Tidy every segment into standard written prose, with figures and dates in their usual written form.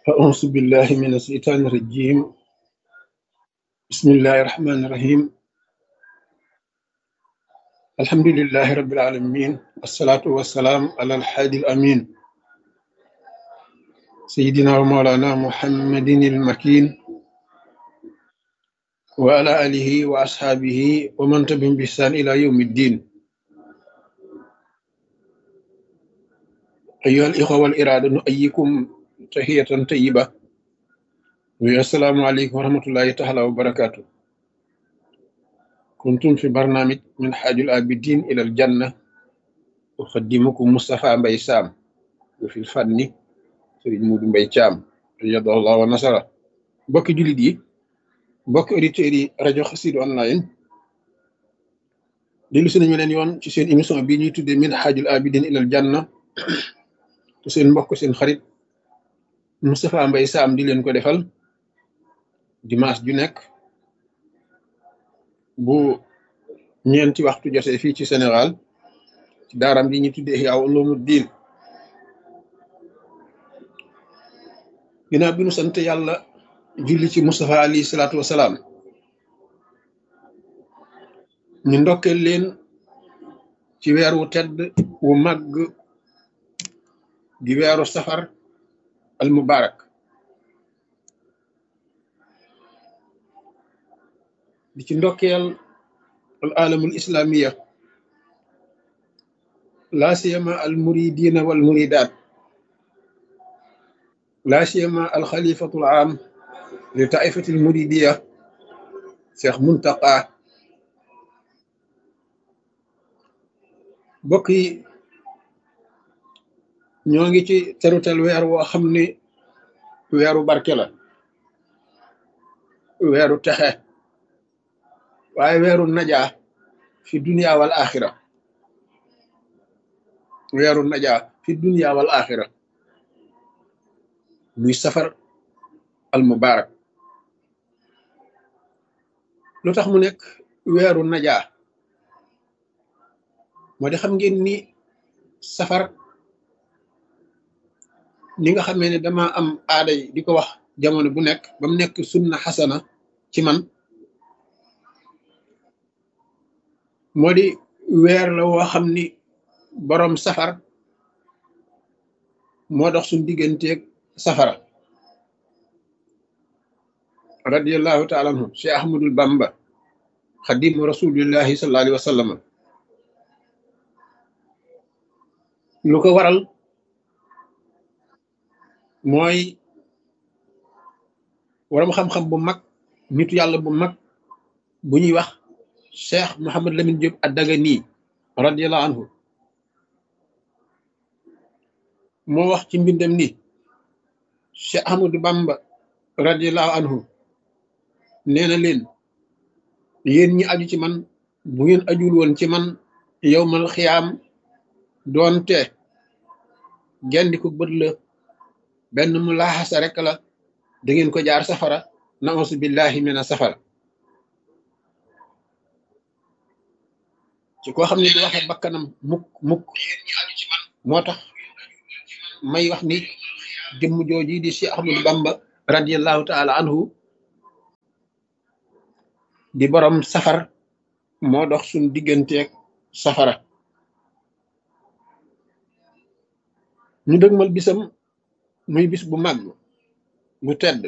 أعوذ بالله من الشيطان الرجيم. بسم الله الرحمن الرحيم. الحمد لله رب العالمين، والصلاة والسلام على الحادي الأمين سيدنا ومولانا محمد المكين وعلى آله وأصحابه ومن تبعهم بإحسان إلى يوم الدين. أيها الإخوة والإرادة نؤيكم تحية طيبة، والسلام عليكم ورحمة الله تعالى وبركاته. كنتم في برنامج من حاج العابدين إلى الجنة، أخدمكم مصطفى مبي سام، وفي الفن Sëriñ Muudu Mbay Caam radiyallahu wa nasara. Mbokki jullit yi, mbokki auditeurs yi rajo Xassida online, dellu si nañu leen yoon ci seen émission bii ñuy tuddee Minhajul Abidin ilal Janna, te seen mbokk seen xarit Moustapha Mbay Saam di leen ko defal dimanche ju nekk bu ñeenti waxtu jotee fii ci Sénégal ci daaram bi ñuy tuddee Ihyaa Ulumuddin. ginnaaw bi nu sant yàlla julli ci Moustapha alayhi salaatu wasalaam, ñu ndokkeel leen ci weer wu tedd wu màgg di weeru safar al mubarak, di ci ndokkeel al alamul islamiya, laa siyama al muridina wal muridaat, laa siyama al xalifatul aam li taifatil muridiya Cheikh Muntaqa. mbokk yi, ñoo ngi ci terutel weer woo xam ni weeru barke la, weeru texe, waaye weeru najaa fi dunia wal axira, weeru najaa fi dunia wal axira, muy safar al mubarak. lu tax mu nekk weeru najaa moo di xam ngeen ni safar, ni nga xamee ne dama am aaday di ko wax jamono bu nekk ba mu nekk sunna xasana ci man, moo di weer la woo xam ni boroom safar moo dox suñ digganteeg safara. radiyallahu taala anhu Cheikh Ahmadul Bamba xadimu rasulillahi sallallahu alayhi wa sallam. lu ko waral mooy waram xam-xam bu mag, nitu yàlla bu mag bu ñuy wax Cheikh Mouhamad Lamine Diop ad-Dagani radiyallahu anhu moo wax ci mbindam ni Cheikh Ahmadou Bamba radiyallahu anhu nee na leen, yéen ñi aju ci man bu ngeen ajul woon ci man yowmal xiyaam doonte gendi ko bët la, benn mu laaxasa rek la, da ngeen ko jaar safara, nausu billahi mina safara. ci koo xam ne du waxe bakkanam mukk mukk. moo tax may wax ni jëmm jooji di Cheikh Ahmadou Bamba radiyallahu taala anhu di borom safar moo dox suñ digganteeg safara. ñu dëgmal bisam muy bis bu màgg bu tedd.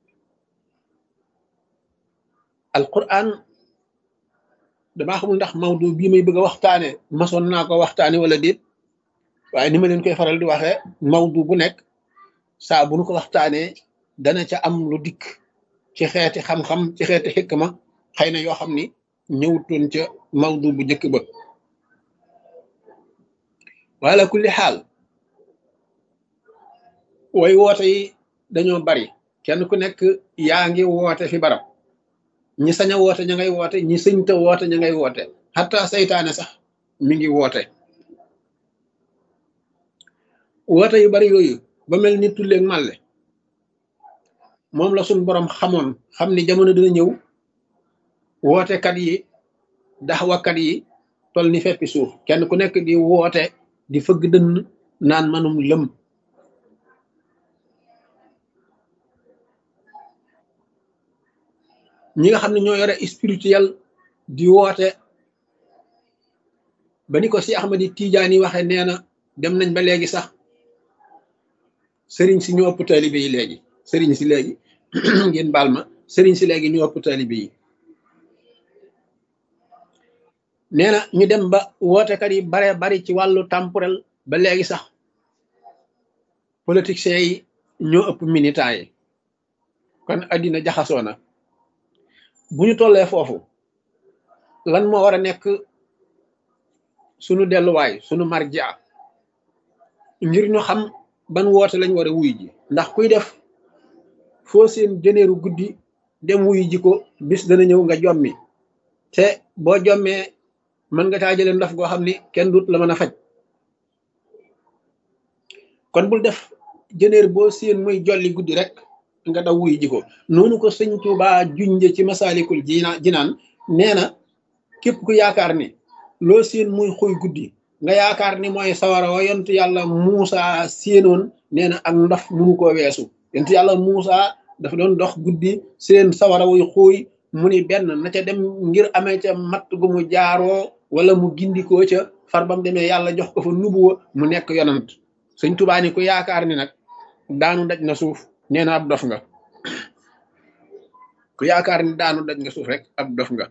alquran damaa xamul ndax mawdu bii may bëgg a waxtaane masoon naa ko waxtaane wala déet, waaye ni ma leen koy faral di waxee, mawdu bu nekk saa bu nu ko waxtaanee dana ca am lu dikk ci xeeti xam-xam, ci xeeti xikma, xëy na yoo xam ni ñëwutoon ca mawdu bu njëkk ba. wala kulli xaal, way woote yi dañoo bari, kenn ku nekk yaa ngi woote fi barab, ñi sañ a woote ña ngay woote, ñi sëñta woote ña ngay woote, xataa saytaane sax mi ngi woote. woote yu bari yooyu ba mel ni tulleeg màlle, moom la suñ boroom xamoon, xam ni jamono dina ñëw wootekat yi, daxwakat yi tol ni feppi suuf, kenn ku nekk di woote di fëgg dënn naan manum lëm. ñi nga xam ne ñoo yore spirituel di woote ba ni ko si Ahmadi Tijaani waxe nee na dem nañ ba léegi sax sëriñ si ñu ëpp taalibe yi léegi sëriñ si léegi ngeen baal ma sëriñ si léegi ñu ëpp taalibe yi nee na ñu dem ba wootekat yi bare bari ci wàllu temporel ba léegi sax politiciens yi ñoo ëpp militants yi kon addina jaxasoo na bu ñu tollee foofu lan moo war a nekk sunu delluwaay sunu marja ngir ñu xam ban woote lañ war a wuy ji ndax kuy def foo seen jëneeru guddi dem wuy ji ko bis dana ñëw nga jommi te boo jommee mën nga caa jëlee ndof goo xam ni kenn dut la mën a faj kon bul def jëneer boo seen muy jolli guddi rek nga daw wuy ji ko noonu ko sëñ Tuubaa junje ci Masaalikul Jinaan nee na képp ku yaakaar ni loo seen muy xuy guddi nga yaakaar ni mooy sawara wa yontu yàlla Muusa séenoon nee na ak ndof munu koo weesu yontu yàlla Muusa dafa doon dox guddi seen sawara wuy xuuy mu ni benn na ca dem ngir amee ca matt gu mu jaaroo wala mu gindikoo ca far bam demee yàlla jox ko fa nubuwa mu nekk yonant sëñ Tuubaa ni ku yaakaar ni nag daanu daj na suuf nee na ab dof nga ku yaakaar ni daanu daj nga suuf rek ab dof nga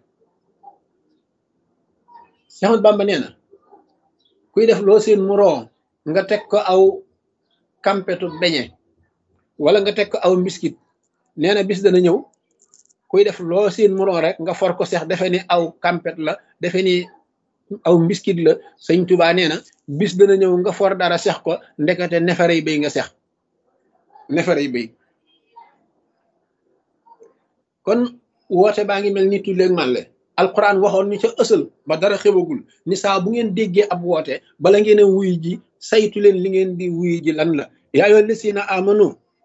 Seex Ahmadu Bamba nee na kuy def loo seen mu roo nga teg ko aw kampetu beñe wala nga teg ko aw mbiskit nee na bis dana ñëw kuy def loo seen mu roo rek nga for ko seex defe ni aw kampet la defe ni aw mbiskit la sëñ Tuubaa nee na bis dana ñëw nga for dara seex ko ndekete neferey béy nga seex neferey béy kon woote baa ngi mel ni tulleeg màlle alquran waxoon ñu ca ësal ba dara xewagul ni saa bu ngeen déggee ab woote bala ngeen a wuy ji saytu leen li ngeen di wuy ji lan la yaa ayyuhal lazina amanu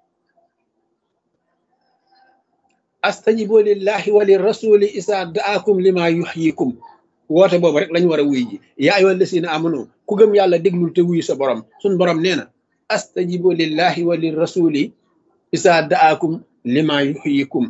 astajibu lillahi wa lirrasuli isa daakum lima yuhyikum woote boobu rek lañ war a wuy ji yaa ayyuhal lazina amanu ku gëm yàlla déglul te wuy sa borom suñ borom nee na astajibu lillahi wa lirrasuli isa daakum lima yuhyikum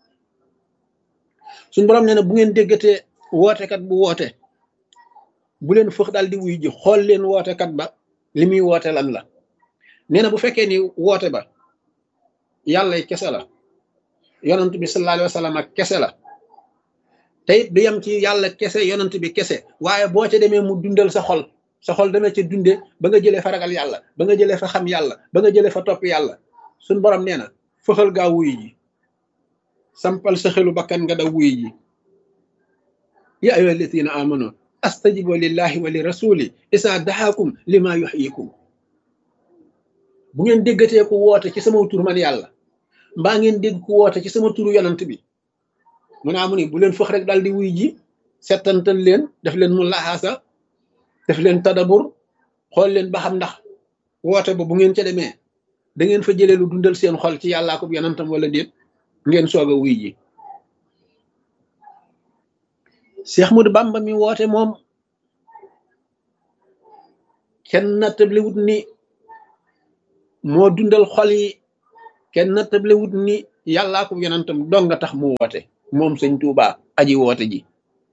suñ borom nee na bu ngeen déggatee wootekat bu woote bu leen fëx daal di wuy ji xool leen wootekat ba li muy woote lan la nee na bu fekkee ni woote ba yàlla kese la yonent bi sallallahu alayhi wa sallam ak kese la te it du yem ci yàlla kese yonent bi kese waaye boo ca demee mu dundal sa xol dana ca dunde ba nga jëlee fa ragal yàlla ba nga jëlee fa xam yàlla ba nga jëlee fa topp yàlla suñ borom nee na fëxal gaa wuy ji sampal sa xelu bakkan nga daw wuy ji ya ayyuhal lazina amanu astajibu lillahi wa li rasuli isa dahaakum lima yuhyikum bu ngeen déggatee ku woote ci sama tur man yàlla mbaa ngeen dégg ku woote ci sama turu yonant bi mu naa mu ni bu leen fëx rek daal di wuy ji settantal leen def leen mu laxaasa def leen tadabur xool leen ba xam ndax woote ba bu ngeen ca demee da ngeen fa jëlee lu dundal seen xol ci yàllaa ko yonantam wala déet ngeen soog a wuy ji Seex Ahmadu Bamba mi woote moom kenn nattablewut ni moo dundal xol yi kenn nattablewut ni yàllaa ko yonantam dong nga tax mu woote moom sëñ Tuubaa aji woote ji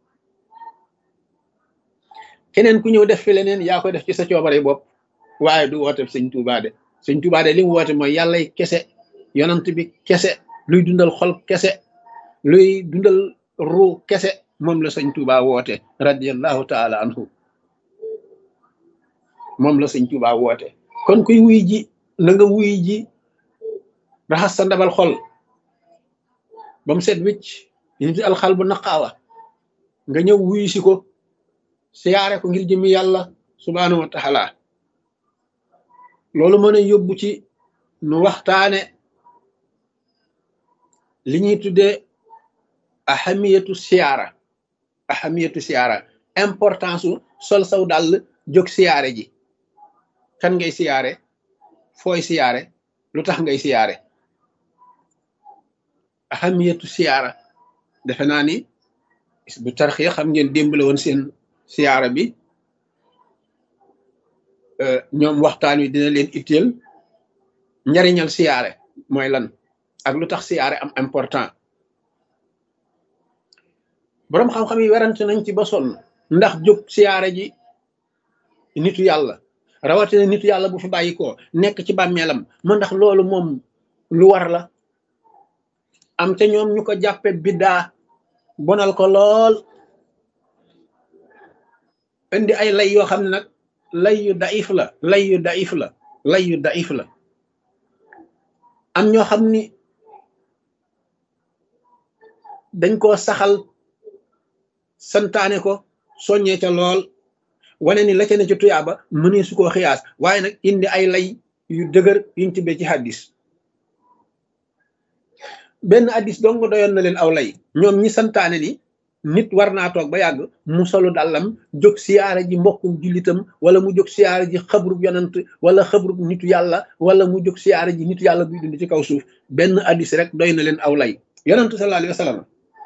keneen ku ñëw def fi leneen yaa ko def ci sa coobare bopp waaye du woote sëñ Tuubaa de sëñ Tuubaa de li mu woote mooy yàllay kese yonant bi kese luy dundal xol kese luy dundal ruu kese moom la sëñ Tuubaa woote radiyallahu taala anhu moom la sëñ Tuubaa woote kon kuy wuy ji na nga wuy ji raxas sa ndabal xol ba mu set wicc ñu ci alxal bu naqaawa nga ñëw wuy si ko siyaare ko ngir jëmi yàlla subhaanahu wa taala loolu mën a yóbbu ci nu waxtaane li ñuy tuddee ahamiyatu siyaara importance su sol saw dàll jóg siyaare ji kan ngay siyaare fooy siyaare lu tax ngay siyaare ahamiyatu siyaara defe naa ni bu tarxiya xam ngeen démbale woon seen siyaara bi ñoom waxtaan wi dina leen itteel njariñal siyaare mooy lan ak lu tax siyaare am important boroom xam-xam yi werante nañ ci ba sonn ndax jóg siyaare ji nitu yàlla rawatina nitu yàlla bu fi bàyyi ko nekk ci bàmmeelam ma ndax loolu moom lu war la. am te ñoom ñu ko jàppe biddaa bonal ko lool indi ay lay yoo xam ne nag lay yu daif la lay yu daif la lay yu daif la. am ñoo xam ni dañ koo saxal santaane ko soññee ca lool wane ni la ca ne ci tuyaaba mënee su koo xiyaas waaye nag indi ay lay yu dëgër yuñ tibbee ci hadis benn hadis dong doyoon na leen aw lay ñoom ñi santaane ni nit war naa toog ba yàgg mu solu dàllam jóg siyaare ji mbokkum jullitam wala mu jóg siyaare ji xabrub yonant wala xabrub nitu yàlla wala mu jóg siyaare ji nitu yàlla buy dund ci kaw suuf benn hadis rek doy na leen aw lay. yonantu sallallahu alayhi wa sallam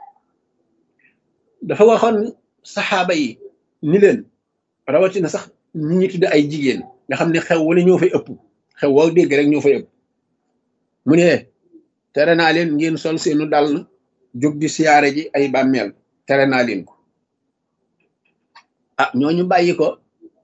dafa waxoon saxaaba yi ni leen rawatina sax ñi ñi tudde ay jigéen nga xam ne xew wala ñoo fay ëpp xew woo dégg rek ñoo fay ëpp mu ne tere naa leen ngeen sol seenu dàll jóg di siyaare ji ay bàmmeel tere naa leen ko. ah ñooñu bàyyi ko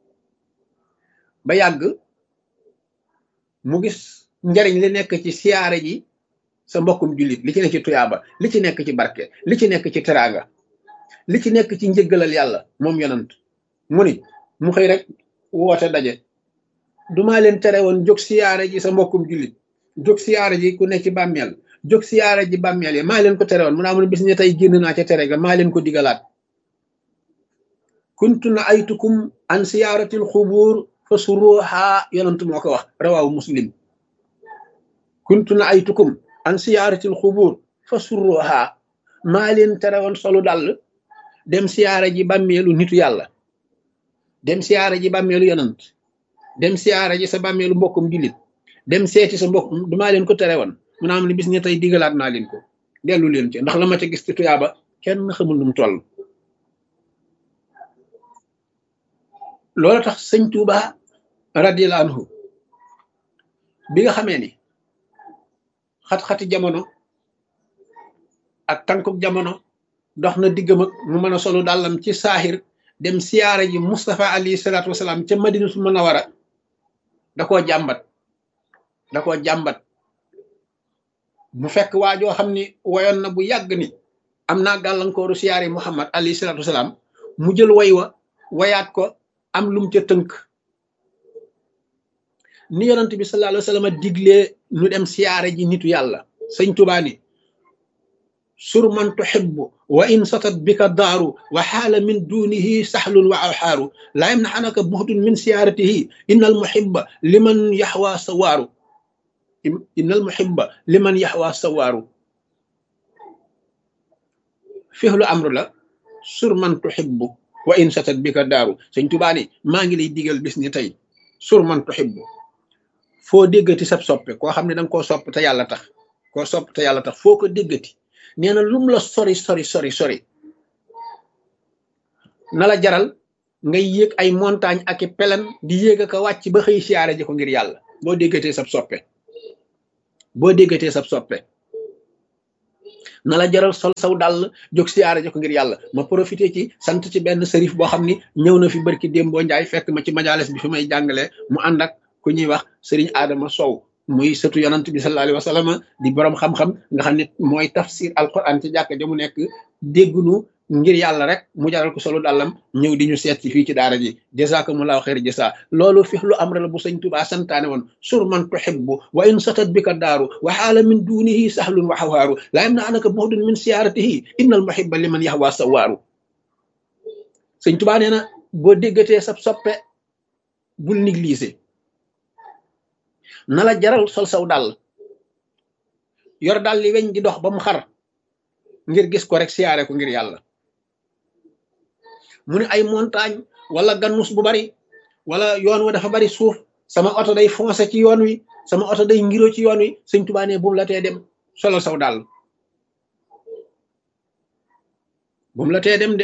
ba yàgg mu gis njariñ li nekk ci siyaare ji sa mbokkum jullit li ci nekk ci tuyaaba li ci nekk ci barke li ci nekk ci teraanga li ci nekk ci njëggalal yàlla moom yonant mu ni mu xëy rek woote daje dumaa leen tere woon jóg siyaare ji sa mbokkum jullit jóg siyaare ji ku ne ci bàmmeel jóg siyaare ji bàmmeel yi maa leen ko tere woon mu naa mun bis ne tey génn naa ca tere ga maa leen ko digalaat kuntu na aytukum an siyaaratil xubuur fa suruha yonant moo ko wax rawaawu muslim kuntu na aytukum an siyaaratil xubuur fa suruha maa leen tere woon solu dàll dem siyaare ji bàmmeelu nitu yàlla dem siyaare ji bàmmeelu yonant dem siyaare ji sa bàmmeelu mbokkum jullit dem seeti sa mbokk dumaa leen ko tere woon mu naa am ne bis ne tey digalaat naa leen ko dellu leen ci ndax la ma ca gis ci tuyaaba kenn xamul nu mu toll. loolu tax sëñ Tuuba radiyallahu anhu bi nga xamee ni xat-xati jamono ak tànkuk jamono dox na diggam ak mu mën a solu dàllam ci saaxir dem siyaara ji Mustafa alayhi salaatu wasalaam ca Madinatul Munawwara da koo jàmbat mu fekk waajoo xam ni woyoon na bu yàgg ni am naa gàllankooru siyaare Muhammad alayhi salaatu wasalaam mu jël way wa wayaat ko am lum ca tënk ni yonent bi sallallahu alayhi wa sallam diglee ñu dem siyaare ji nitu yàlla sëñ Tuubaa ni sur man tuhibbu wa in satat bika daaru wa xaala min dunihi saxlun wa awxaaru laa yamnaxanaka buxdun min siyaaratihi innal muhibba liman yaxwa sawaaru innal muhibba liman yaxwa sawaaru fihlu amru la sur man tuhibbu wa in satat bika daaru sëñ Tuubaa ni maa ngi lay digal bis ni tey sur man tuhibbu foo déggati sab soppe koo xam ne danga koo sopp te yàlla tax foo ko déggati nee na lum la sori na la jaral ngay yéeg ay montagne ak i pelen di yéeg ak a wàcc ba xëy siyaare ji ko ngir yàlla boo déggatee sab soppe na la jaral sol saw dàll jóg siyaare ji ko ngir yàlla ma profité ci sant ci benn sërif boo xam ni ñëw na fi barki Dembo Njaay fekk ma ci majalis bi fi may jàngale mu ànd ak ku ñuy wax sëriñ Adama Sow muy sëtu yonant bi sallallahu alayhi wa sallam di borom xam-xam nga xam ne mooy tafsir alquran ci jàkk ja mu nekk déggunu ngir yàlla rek mu jaral ko solo dàllam ñëw di ñu seet ci fii ci daara ji jazakumullahu xeer jasa loolu fi lu am la bu sëñ Tuubaa santaane woon sur man tuhibbu wa in satat bika daaru wa xaala min dunihi sahlun wa xawaaru laa yam na anaka buxdun min siyaaratihi innal muhibba liman yaxwa sawaaru sëñ Tuubaa nee na boo déggatee sab soppe bul négliger na la jaral sol saw dàll yor dàll li weñ di dox ba mu xar ngir gis ko rek siyaare ko ngir yàlla mu ne ay montagne wala gannus bu bari wala yoon wa dafa bari suuf sama oto day foncé ci yoon wi sama oto day ngiro ci yoon wi sëñ Tuubaa ne bu mu la tee dem solal saw dàll bu mu la tee dem de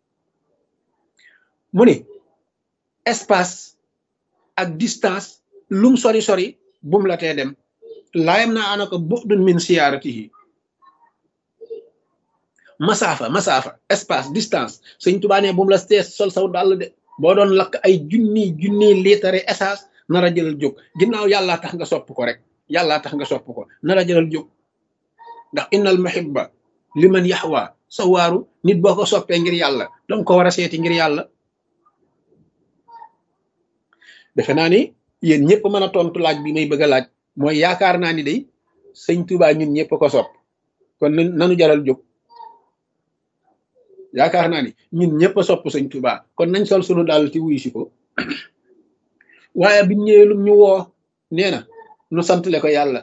mu ne espace ak distance lum sori bum la tee dem laayam naa anaka bu'dun min siyaaratihi masaafa espace distance sëñ Tuubaa ne bu mu la tees sol saw dàll de boo doon lakk ay junni liitare essence nar a jëlal jóg ginnaaw yàllaa tax nga sopp ko rek yàllaa tax nga sopp ko nar a jëlal jóg ndax innal muhibba liman yaxwa sa waaru nit boo ko soppee ngir yàlla danga ko war a seeti ngir yàlla defe naa ni yéen ñëpp mën a tontu laaj bi may bëgg a laaj mooy yaakaar naa ni day sëñ Tuubaa ñun ñëpp ko sopp kon nanu jaral jóg yaakaar naa ni ñun ñëpp a sopp sëñ Tuubaa kon nañ sol sunu daal ci wuyu si ko waaye biñ ñëwee lum ñu woo nee na nu santale ko yàlla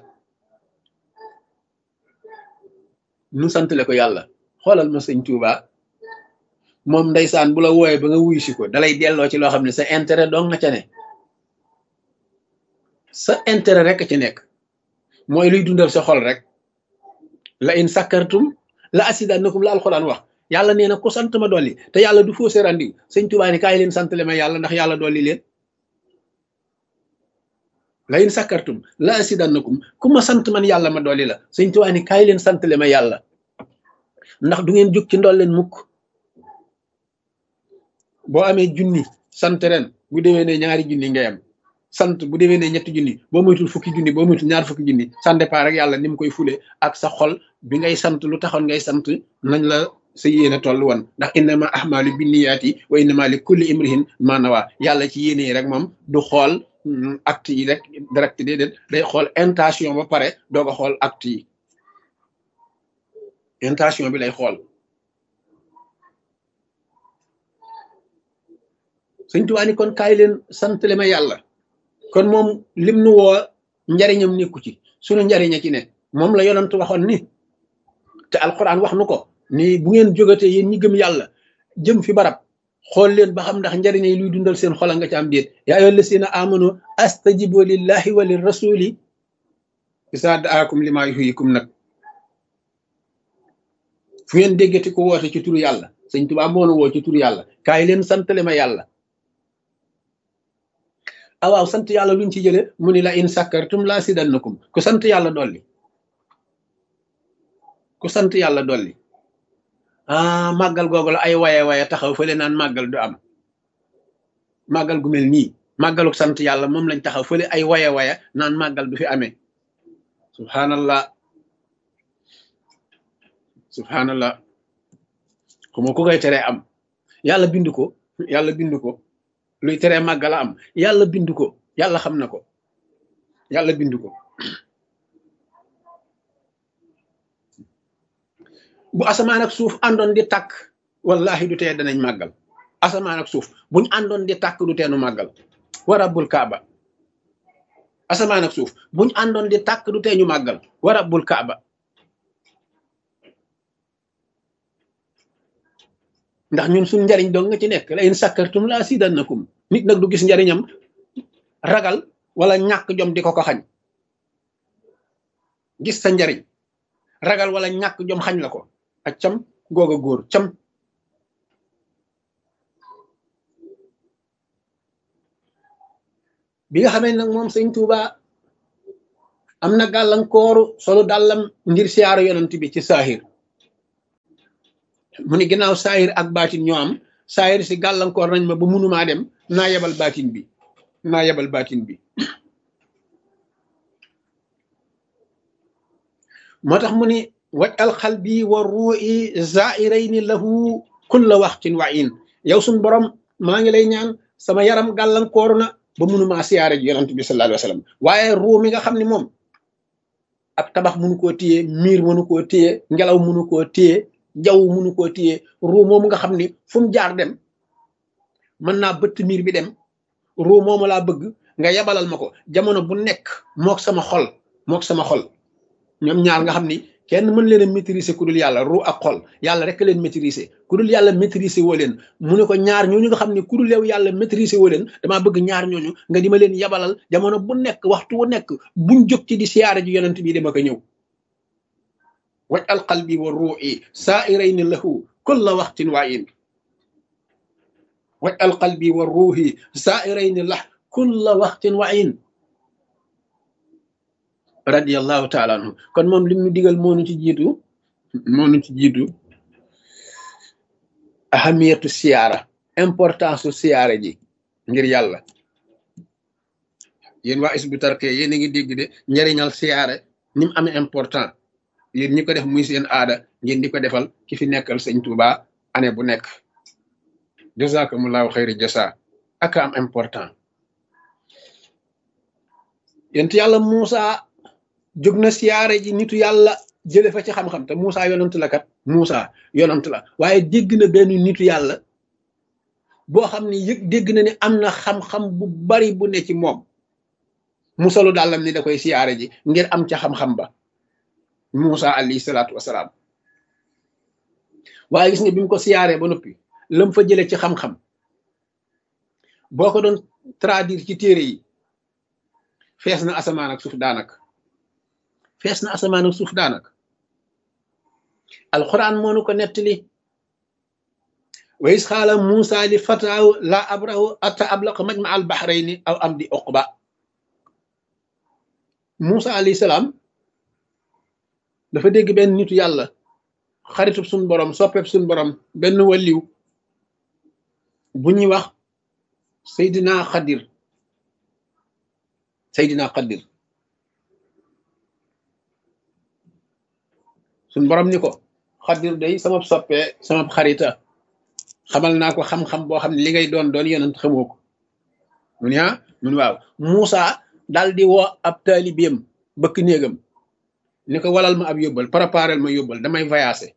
nu santale ko yàlla xoolal ma sëñ Tuubaa moom ndeysaan bu la wooyee ba nga wuyu si ko dalay delloo ci loo xam ne sa intérêt dong nga ca ne sa intérêt rek ci nekk mooy luy dundal sa xol rek la in sakkartum la asidannakum la alxuraan wax yàlla nee na ku sant ma dolli te yàlla du fausse rendiw sëñ Tuubaa ni kaay leen santale ma yàlla ndax yàlla dolli leen la in sakkartum la asidannakum ku ma sant man yàlla ma dolli la sëñ Tuubaa ni kaay leen santale ma yàlla ndax du ngeen jóg ci ndol leen mukk boo amee junni sant ren bu déwee ne ñaari junni ngay am sant bu déwee ne ñetti junni boo moytul fukki junni boo moytul ñaar fukki junni ça dépend rek yàlla ni mu koy fule ak sa xol bi ngay sant lu taxoon ngay sant nañ la sa yéene toll woon ndax innama ahmalu binniyaati wa innama li kulli imrihin ma nawa yàlla ci yéene yi rek moom du xool acte yi rek direct déedéet day xool intention ba pare doog a xool acte yi intention bi lay xool sëñ Tuubaa ni kon kaay leen santale ma yàlla kon moom lim nu woo njariñam nekku ci sunu njariña ci ne moom la yonent waxoon ni te alquran wax nu ko ni bu ngeen jógatee yéen ñi gëm yàlla jëm fi barab xool leen ba xam ndax njariñ yi luy dundal seen xola nga ci am déet yaa ayyuhal lazina amanu astajibu lillahi wa lirrasuli isa daakum lima yuhyikum nag fu ngeen déggati ko woote ci turu yàlla sëñ Tuubaa moo nu woo ci turu yàlla kaay leen santale ma yàlla waaw sant yàlla luñ ci jële mu ni la in sakkartum la sidannakum ku sant yàlla dolli ku sant yàlla dolli màggal googu la ay waye taxaw fële naan màggal du am màggal gu mel nii màggaluk sant yàlla moom lañ taxaw fële ay waye naan màggal du fi amee subhanallah subhanallah xuma ku koy teree am yàlla bind ko luy teree màggala am yàlla bind ko yàlla xam na ko yàlla bind ko bu asamaan ak suuf àndoon di tàkk wallahi du tee danañ màggal asamaan ak suuf buñ àndoon di tàkk du teenu màggal wa rabbul kaaba asamaan ak suuf buñ àndoon di tàkk du tee ñu màggal wa rabbul kaaba ndax ñun suñ njariñ dong nga ci nekk la in sakkartum la asidannakum nit nag du gis njariñam ragal wala ñàkk jom di ko xañ gis sa njariñ ragal wala ñàkk jom xañ la ko ak cam googa góor cam bi nga xamee nag moom sëñ Tuuba am na gàllankooru solu dàllam ngir siyaaru yonent bi ci saahir mu ni ginnaaw saahir ak baatin ñoo am saahir si gàllankoor nañ ma ba munumaa dem naa yebal baatin bi moo tax mu ni waj al xalbi wa ruu'i zairayni lahu kulla waxtin wa in yow suñ borom maa ngi lay ñaan sama yaram gàllankooru na ba munumaa siyaare ji yonent bi sallallahu alayhi wa sallam waaye ruu mi nga xam ne moom ab tabax munu koo téye miir munu koo téye ngelaw munu koo téye jaww munu koo téye ruu moomu nga xam ni fu mu jaar dem mën naa bëtt miir bi dem ruu moomu laa bëgg nga yabalal ma ko jamono bu nekk mook sama xol ñoom ñaar nga xam ni kenn mën leen a maîtriser ku dul yàlla ruu ak xol yàlla rek leen maîtriser ku dul yàlla maîtriser woo leen mu ne ko ñaar ñooñu nga xam ne ku dul yow yàlla maîtriser woo leen damaa bëgg ñaar ñooñu nga di ma leen yabalal jamono bu nekk waxtu wu nekk buñ jóg ci di siyaare ji yonent bi dama ko ñëw waj al qalbi wa ruu'i saa'irayni lahu kulla waxtin wa in waj al qalbi wa ruuhi saa'irayni lahu kulla waxtin wa in radiyallahu taala anhu kon moom lim ñu digal moo nu ci jiitu ahamiyatu siyaara importance su siyaara ji ngir yàlla. yéen waa Hizbut Tarqiyyah yéen a ngi dégg de njariñal siyaare ni mu amee important yéen ñi ko def muy seen aada ngeen di ko defal ki fi nekkal sëñ Touba année bu nekk. jazakumullahu xayri jasa ak am important. yent yàlla Muusa jóg na siyaare ji nitu yàlla jële fa ci xam-xam te Muusa yonant la kat Muusa yonant la waaye dégg na benn nitu yàlla boo xam ne yëg dégg na ne am na xam-xam bu bari bu ne ci moom musalu dàllam ni da koy siyaare ji ngir am ca xam-xam ba Muusa alayhi salaatu wasalaam. waaye gis nga bi mu ko siyaaree ba noppi lam fa jële ci xam-xam boo ko doon traduire ci téere yi fees na asamaan ak suuf daanaka fees na asamaan ak suuf daanaka. alquran moo nu ko nettali wa is xaala Muusa li fataahu la abrahu atta ablaqa majma al bahrayni aw amdi uqba. Muusa alayhi salaam dafa dégg benn nitu yàlla xaritub suñ borom soppeeb suñ borom benn waliw bu ñuy wax Seydina Xadir suñ borom ni ko Xadir day sama soppee sama xarita xamal naa ko xam-xam boo xam ne li ngay doon yonent xamoo ko. mu ne mun waaw. Muusa daal di woo ab taalibeem bëkk néegam ni ko walal ma ab yóbbal préparel ma yóbbal damay voyager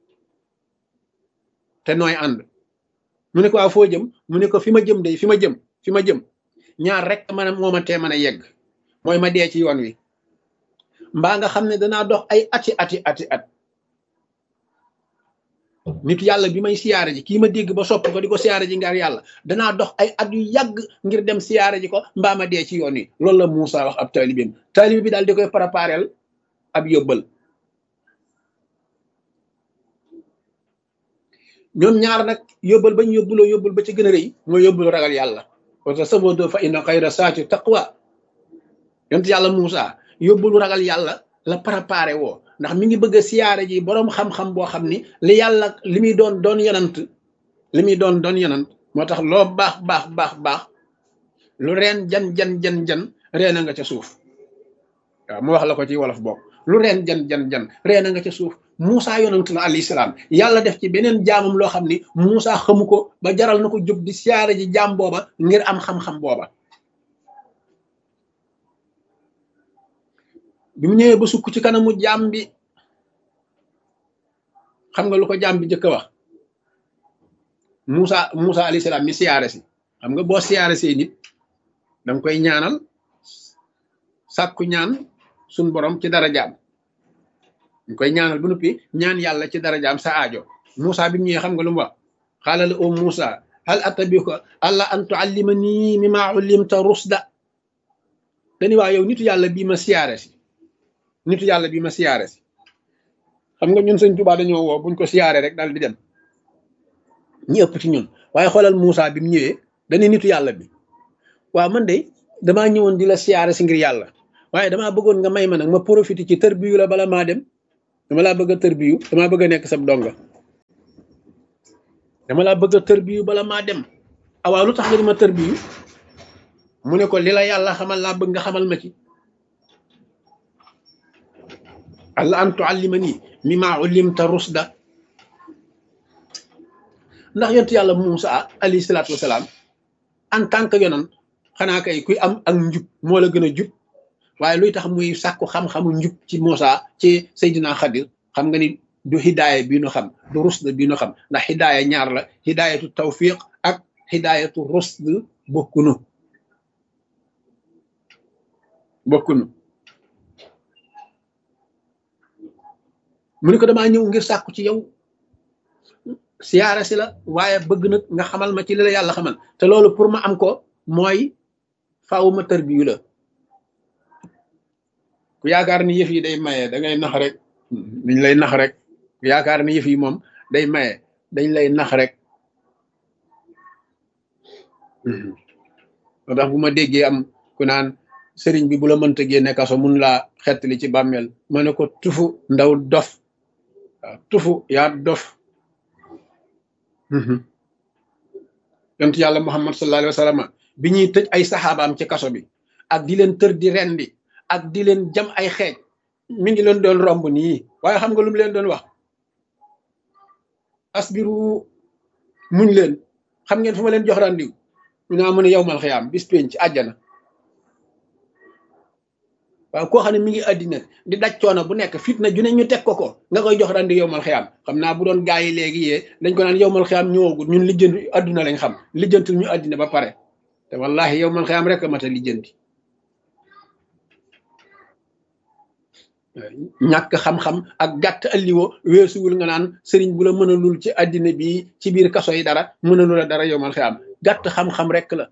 te nooy ànd. mu ne ko waaw foo jëm mu ne ko fi ma jëm ñaar rek moo ma tee mën a yegg mooy ma dee ci yoon wi mbaa nga xam ne danaa dox ay ati at nit yàlla bi may siyaare ji kii ma dégg ba sopp ko di ko siyaare ji ngir yàlla danaa dox ay at yu yàgg ngir dem siyaare ji ko mbaa ma dee ci yoon wi. loolu la Muusa wax ab taalibeem bi daal di koy préparel ab yóbbal. ñoom ñaar nag yóbbal bañ yóbbul ba ci gën a rëy mooy yóbbulu ragal yàlla wa tasawwadu fa inna xayra saati taqwa. yonent yàlla Muusa yóbbulu ragal yàlla la préparé woo ndax mi ngi bëgg a siyaare ji boroom xam-xam boo xam ni li yàlla li muy doon yonant moo tax loo baax lu reen jan reena nga ca suuf. waaw mu wax la ko ci wolof bokk lu reen jan reena nga ca suuf. Muusa yonant la alayhi salaam yàlla def ci beneen jaamam loo xam ni Muusa xamu ko ba jaral na ko jóg di siyaare ji jaam booba ngir am xam-xam booba. bi mu ñëwee ba sukk ci kanamu jaam bi xam nga lu ko jaam bi njëkk a wax Muusa alayhi salaam mi siyaare si xam nga boo siyaare see nit danga koy ñaanal sàkku ñaan suñ borom ci dara jaam ñu koy ñaanal bu noppi ñaan yàlla ci dara jaam sa aajo. Muusa bi mu ñëwee xam nga lu mu wax xaala la o Muusa hal attabi'uka alla an tu'allimani mimma 'ullimta rushda. dañu waa yow nitu yàlla bii ma siyaare si xam nga ñun sëñ Tuubaa dañoo woo buñ ko siyaare rek daal di dem ñi ëpp ci ñun. waaye xoolal Muusa bi mu ñëwee dañu nitu yàlla bi waaw man de damaa ñëwoon di la siyaare si ngir yàlla waaye damaa bëggoon nga may ma nag ma profité ci tërbiyu la bala maa dem. dama laa bëgg a tërbiyu damaa bëgg a nekk sab donga dama laa bëgg a tërbiyu bala maa dem. awaaw lu tax nga di ma tërbiyu mu ne ko li la yàlla xamal laa bëgg nga xamal ma ci. alla an tuallimani mimma ullimta rusda. ndax yonent yàlla Muusa alayhi salaatu wasalaam en tant que yonant xanaa kay kuy am ak njub moo la gën a jub waaye luy tax muy sàkku xam-xamu njub ci Muusa ci Seydina Xadir xam nga ni du hidaaya bii nu xam du rusd bii nu xam ndax hidaaya ñaar la hidaayatu tawfiq ak hidaayatu rusd bokkunu mu ni ko damaa ñëw ngir sàkku ci yow siyaara si la waaye bëgg nag nga xamal ma ci li la yàlla xamal te loolu pour ma am ko mooy faaw ma tërbiyu la. ku yaakaar ni yëf yi day maye da ngay nax rek dañ lay nax rek ku yaakaar ni yëf yi moom day maye dañ lay nax rek. moo tax bu ma déggee am ku naan sëriñ bi bu la mënta génne kaso mun laa xettali ci bàmmeel ma ne ko tufu ndaw dof waaw tufu yaa dof yonent yàlla Muhammad sallallahu alayhi wa sallam bi ñuy tëj ay saxaabaam ci kaso bi ak di leen tër di rendi ak di leen jam ay xeej mi ngi leen doon romb nii waaye xam nga lu mu leen doon wax asbiru muñ leen xam ngeen fu ma leen jox randiw ñu naa mën a yowmal xiyaam bis pénc ci àjjana waaw koo xam ne mi ngi àddina di daj coono bu nekk fitna ju ne ñu teg ko nga koy jox randi yowmal xiyaam xam naa bu doon gaa yi léegi yee dañ ko naan yowmal xiyaam ñëwagul ñun lijjanti àdduna lañ xam lijjantul ñu àddina ba pare te wallahi yowmal xiyaam rek a mat a lijjanti ñàkk xam-xam ak gàtt alliwo weesuwul nga naan sëriñ bu la mënalul ci àddina bi ci biir kaso yi dara mënalul a dara yowmal xiyaam gàtt xam-xam rek la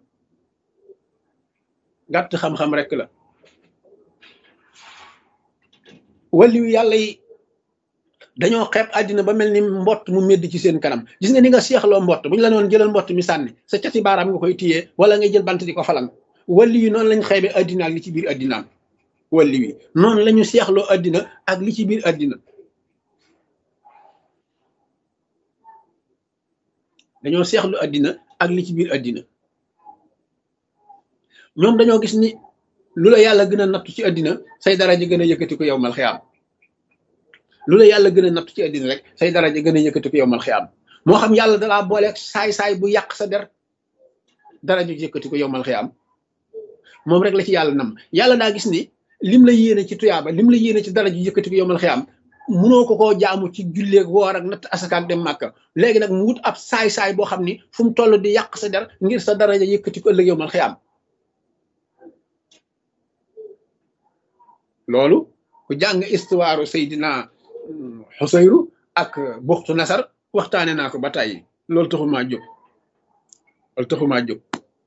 gàtt xam-xam rek la waliyu yàlla yi dañoo xeeb àddina ba mel ni mbott mu medd ci seen kanam gis nga ni nga seexloo mbott bu ñu la noon jëlal mbott mi sànni sa cati baaraam nga koy téyee wala ngay jël bant di ko falang waliyu noonu lañ xeebe àddina ak li ci biir àddinaam waliyu noonu la ñu seexloo àddina ak li ci biir àddina dañoo seexlu àddina ak li ci biir àddina ñoom dañoo gis ni lu la yàlla gën a nattu ci àddina say daraja gën a yëkkati ko yowmal xiyaam lu la yàlla gën a nattu ci àddina rek say daraja gën a yëkkati ko yowmal xiyaam moo xam yàlla dalaa booleeg saay-saay bu yàq sa der daraja yëkkati ko yowmal xiyaam moom rek la ci yàlla nam yàlla daa gis ni lim la yéene ci tuyaaba lim la yéene ci daraja yëkkati ko yowmal xiyaam munoo ko koo jaamu ci julleeg woor ak natt asakaak dem màkka léegi nag mu wut ab saay-saay boo xam ni fu mu toll di yàq sa der ngir sa daraja yëkkati ko ëllëg yowmal xiyaam loolu ku jàng istuwaaru Seydina Xusayru ak buxtu nasar waxtaane naa ko ba tàyyi loolu taxumaa jóg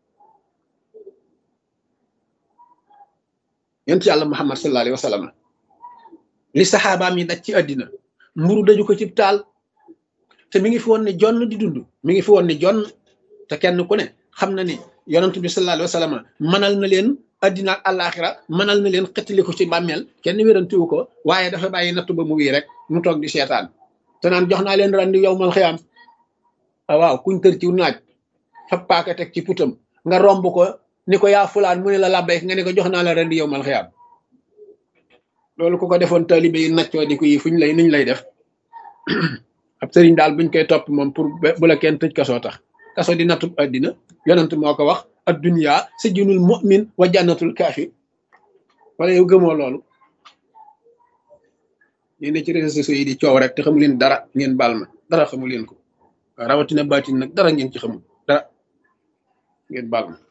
yonent yàlla Muhammad sallallahu alayhi wa sallam li saxaabaam yi daj ci àddina mburu daju ko cib taal te mi ngi fi woon ne jonn di dund mi ngi fi woon ne jonn te kenn ku ne xam na ni yonent bi sallallahu alayhi wa sallam mënal na leen addina ak àllaaxira mënal na leen xettali ko ci bàmmeel kenn wérantiwu ko waaye dafa bàyyi nattu ba mu wii rek mu toog di seetaan te naan jox naa leen randi yowmal xiyaam waaw kuñ tër ci naaj fab paaka teg ci putam nga romb ko ni ko yaa fulaan mu ne la labbayk nga ne ko jox naa la randi yowmal xiyaam loolu ku ko defoon taalibe yi naccoo di ko yi fuñ lay niñ lay def ab sëriñ daal buñ koy topp moom pour bu la kenn tëj kasoo tax kaso di nattub addina yonent moo ko wax addunya sijnul mu'min wa jannatul kaafir wala yow gëmoo loolu yéen ne ci réseaux sociaux yi di coow rek te xamu leen dara ngeen baal ma dara xamu leen ko waaw rawatina baatin nag dara ngeen ci xamul dara ngeen baal ma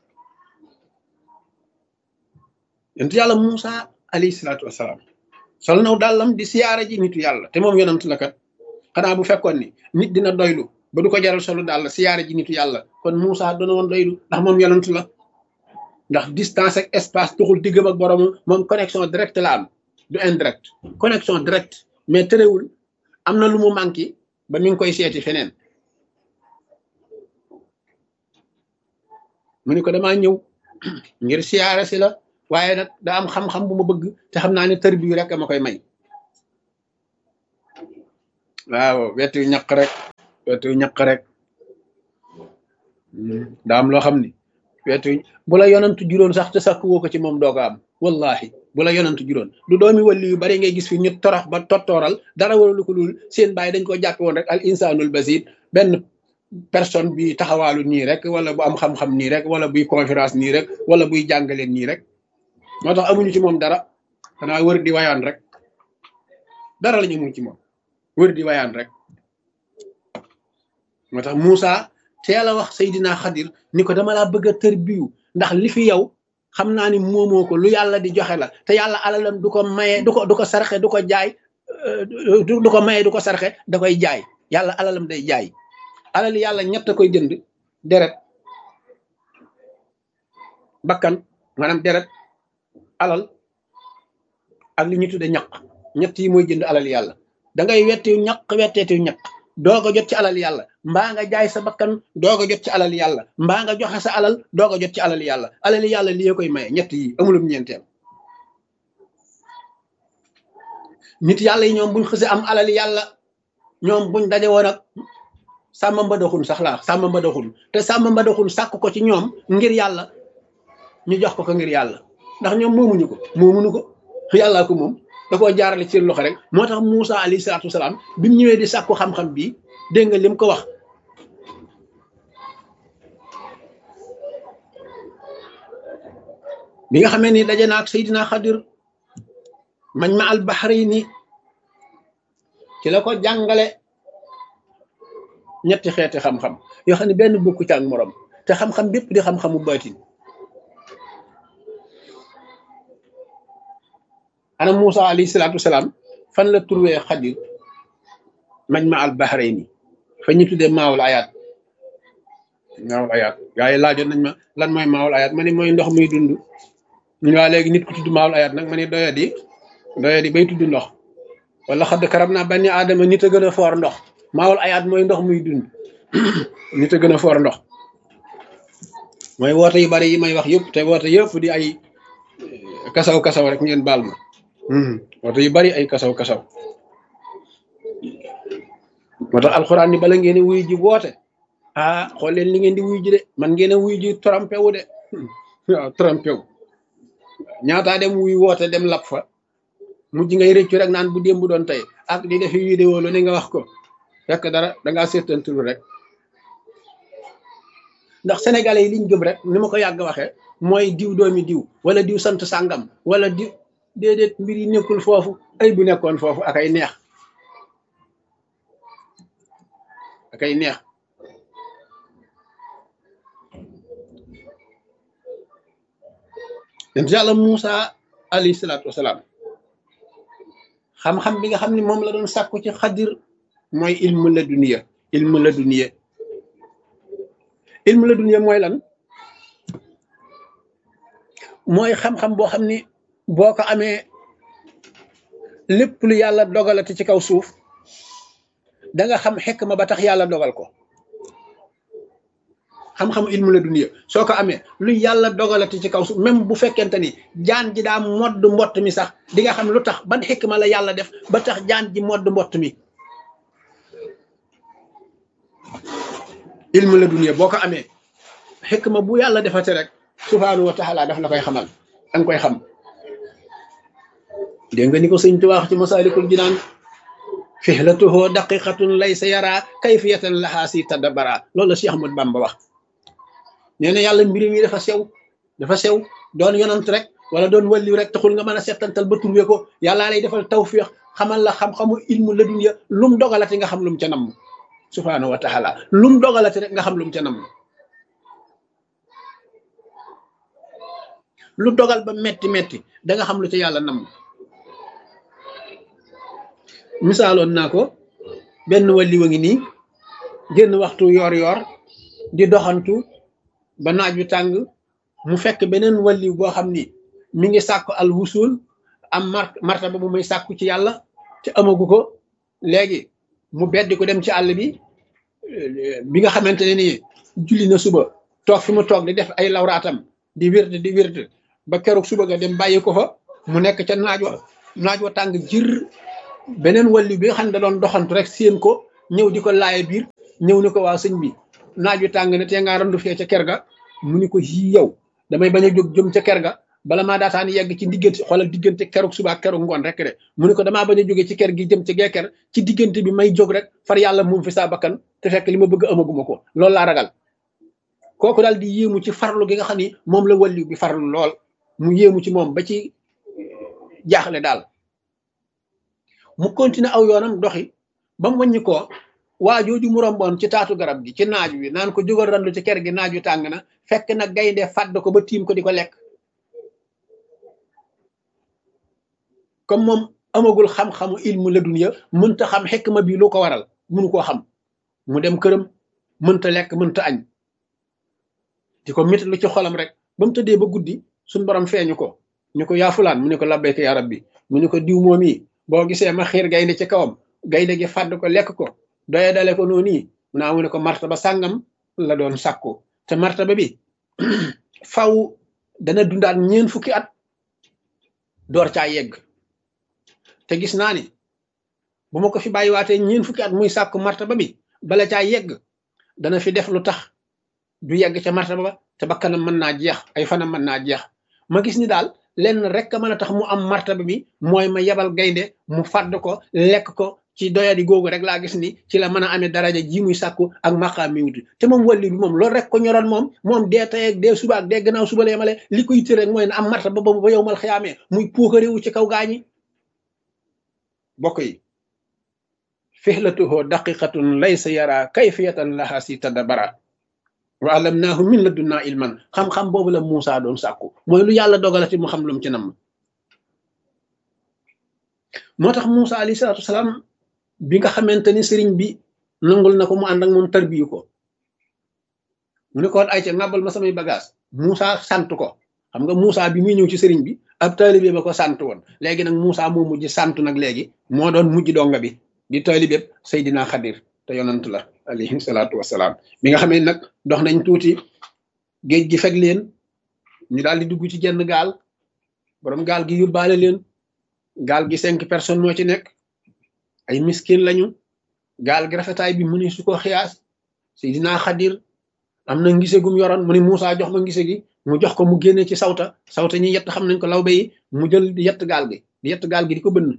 yonent yàlla Muusa alayhi salaatu wasalaam sol naw dàllam di siyaara ji nitu yàlla te moom yonent la kat xanaa bu fekkoon ni nit dina doylu ba du ko jaral solu daal la siyaare ji nitu yàlla kon Moussa doona woon doylu ndax moom yonent la ndax distance ak espace tuxul diggam ak borom moom connexion direct la am du indirect connexion direct mais terewul am na lu mu manqué ba mi ngi koy seeti feneen mu ni ko damaa ñëw ngir siyaare si la waaye nag da am xam-xam bu ma bëgg te xam naa ne tër bi rek ma koy may waaw wetu ñaq rek wetu ñaq rek daa am loo xam ni wetu bu la yonantu juróon sax te sakk woo ko ci moom doo ko am wallahi bu la yonantu juróon du doomi wàlli yu bari ngay gis fi ñu torox ba tottooral dara waralu ko dul seen bàyyi dañ ko jàppe woon rek al insanul basir benn personne bi taxawaalu nii rek wala bu am xam-xam nii rek wala buy conférence nii rek wala buy jàngaleen nii rek moo tax amuñu ci moom dara xanaa wër di wayaan rek dara la ñu amuñ ci moom wër di wayaan rek moo tax Moussa teel a wax Seydina Xadir ni ko dama laa bëgg a tërbiyu ndax li fi yow xam naa ni moomoo ko lu yàlla di joxe la te yàlla alalam du ko maye du ko sarxe du ko jaay du ko maye du ko sarxe da koy jaay yàlla alalam day jaay alali yàlla ñett koy jënd deret bakkan maanaam deret alal ak li ñu tudde ñaq ñett yi mooy jënd alal yàlla da ngay wettiw ñaq wetteetiw ñaq doog a jot ci alal yàlla mbaa nga jaay sa bakkan doog a jot ci alal yàlla mbaa nga joxe sa alal doog a jot ci alal yàlla alali yàlla lii koy maye ñett yi amulum ñeenteel nit yàlla yi ñoom buñ xëse am alal yàlla ñoom buñ daje woon ak sàmm mbadaxun sax laa sàmm mbadaxun te sàmm mbadaxun sàkk ko ci ñoom ngir yàlla ñu jox ko ngir yàlla ndax ñoom moomuñu ko yàllaa ko moom da koo jaarale ci seen loxo rek moo tax Moussa alayhi salaatu wasalaam bi mu ñëwee di sàkku xam-xam bi dégg nga lim ko wax bi nga xamee ni daje na ak Seydina Xadir majma al bahrayni ci la ko jàngale ñetti xeeti xam-xam yoo xam ne benn bokku ci ak morom te xam-xam bépp di xam-xamu baatin ana Moussa alayhi salaatu wasalaam fan la trouvé Xadir majma al bahrayni fa ñu tuddee maawul ayaat gaa yi laajoon nañ ma lan mooy maawul ayaat ma ne mooy ndox muy dund ñu waa léegi nit ku tudd maawul ayaat nag ma ne doyadi bay tudd ndox wala xadd karab naa bani aadama nit a gën a foor ndox maawul ayaat mooy ndox muy dund nit a gën a foor ndox mooy woote yu bari yi may wax yëpp te woote yëpp di ay kasaw rek ngeen baal ma woote yu bari ay kasaw moo tax alxuraan ni bala ngeen wuy ji woote xool leen li ngeen di wuy ji de man ngeen a wuy ji trompé wu de waaw trompé wu ñaataa dem wuy woote dem lap fa mujj ngay rëccu rek naan bu démb doon tey ak di defi vidéo lu ne nga wax ko fekk dara dangaa seetantul rek ndax sénégalais yi liñ gëm rek ni ma ko yàgg waxee mooy diw doomi diw wala diw sant sàngam wala diw déedéet mbir yi nekkul foofu ay bu nekkoon foofu akay neex yonent yàlla Moussa alayhi salaatu wasalaam xam-xam bi nga xam ne moom la doon sàkku ci Xadir mooy ilmu la duniya mooy lan mooy xam-xam boo xam ni boo ko amee lépp lu yàlla dogalati ci kaw suuf da nga xam xikma ba tax yàlla dogal ko xam-xamu ilmu la duniya soo ko amee lu yàlla dogalati ci kaw suuf même bu fekkente ni jaan ji daa modd mbott mi sax di nga xam lu tax ban xikma la yàlla def ba tax jaan ji modd mbott mi ilmu la duniya boo ko amee xikma bu yàlla defate rek subhaanahu wa taala daf la koy xamal danga koy xam dégg nga ni ko sëñ Tuubaa wax ci Masaalikul Jinaan fihlatuhu daqiqatun laysa yara kayfiyatan lahaa si tadabbara loolu la Cheikh Ahmadou Bamba wax nee na yàlla mbir mi dafa sew doon yonant rek wala doon wàlliw rek taxul nga mën a settantal ba turwe ko yàllaa lay defal tawfiix xamal la xam-xamu ilmu la dunya lum dogalati nga xam lum ca namm subhaanahu wa taala lum dogalati rek nga xam lum ca namm lu dogal ba metti da nga xam lu ca yàlla namm misaaloon naa ko benn wàlliw a ngi nii génn waxtu yor di doxantu ba naaj wi tàng mu fekk beneen wàlliw boo xam ni mi ngi sàkku al wusul am martaba bu muy sàkku ci yàlla te amagu ko léegi mu beddi ko dem ci àll bi nga xamante ne nii julli na suba toog fi mu toog di def ay lawraatam di wird ba keroog suba ga dem bàyyi ko fa mu nekk ca naaj wa tàng jir beneen wàlliw bi nga xam ne da doon doxantu rek séen ko ñëw di ko laaye biir ñëw ni ko waa sëñ bi naaj wi tàng ne te nga randu fee ca ker ga mu ni ko yii yow damay bañ a jóg jëm ca ker ga bala maa daataan yegg ci diggante xoolal diggante keroog suba ak keroog ngoon rek de mu ni ko damaa bañ a jóge ci ker gi jëm ci geeker ci diggante bi may jóg rek far yàlla moom fi saa bakkan te fekk li ma bëgg amaguma ko loolu laa ragal kooku daal di yéemu ci farlu gi nga xam ni moom la wàlliw bi farlu lool mu yéemu ci moom ba ci jaaxle daal mu continuer aw yoonam doxi ba mu wàññi ko waa jooju mu romboon ci taatu garab gi ci naaj wi naan ko jógal randu ci ker gi naaj wi tàng na fekk na gaynde fàdd ko ba tiim ko di ko lekk comme moom amagul xam-xamu ilmu la dunya mënta xam xikma bi lu ko waral mënu koo xam mu dem këram mënta lekk mënta añ di ko mit lu ci xolam rek ba mu tëddee ba guddi suñ borom feeñu ko ñu ko yaa fulaan mu ne ko labbayka yaa rabbi mu ne ko diw moom yi boo gisee ma xiir gaynde ci kawam gaynde gi fàdd ko lekk ko doye dale ko noonu yi mu ne ko martaba sàngam la doon sàkku te martaba bi faw dana dundaat 4 fukki at door caa yegg te gis naa ni bu ma ko fi bàyyiwaatee 4 fukki at muy sàkku martaba bi bala caa yegg dana fi def lu tax du yegg ca martaba ba te bakkanam mën naa jeex ay fanam mën naa jeex ma gis ni daal lenn rek a mën a tax mu am martaba bi mooy ma yebal gaynde mu fàdd ko lekk ko ci doyadi googu rek laa gis ni ci la mën a amee daraja ji muy sàkku ak maqaam mi wuti te moom wàlli bi moom loolu rek ko ñoroon moom dee tey ak dee suba ak dee gannaaw suba la yemale li ko yitte rek mooy na am martaba boobu ba yow mal xiyaamee muy puukaréewu ci kaw gaañi bokk yi fihlatuhu daqiqatun laysa yara kayfiyatan laha si tadabara wa alamnaahu min ladunnaa ilman xam-xam boobu la Moussa doon sàkku mooy lu yàlla dogalati mu xam lu mu ci nam moo tax Moussa alayhi salaatu wasalaam bi nga xamante ni sëriñ bi nangul na ko mu ànd ak moom tarbiyu ko mu ne ko woon ay ca ngàbbal ma samay bagage Moussa sant ko xam nga Moussa bi muy ñëw ci sëriñ bi ab taalibe ba ko sant woon léegi nag Moussa moo mujj sant nag léegi moo doon mujj donga bi di taalibe Seydina Xadir te yonant la alayhi salaatu wasalaam bi nga xamee nag dox nañ tuuti géej gi fekk leen ñu daal di dugg ci jenn gaal borom gaal gi yóbbaale leen gaal gi 5 personnes moo ci nekk ay miskin lañu gaal gi rafetaay bi mu ni su ko xiyaas Seydina Xadir am na ngise gum yoroon mu ni Moussa jox ma ngise gi mu jox ko mu génne ci sawta ñi yett xam nañ ko lawbe yi mu jël di yett gaal gi di ko bënn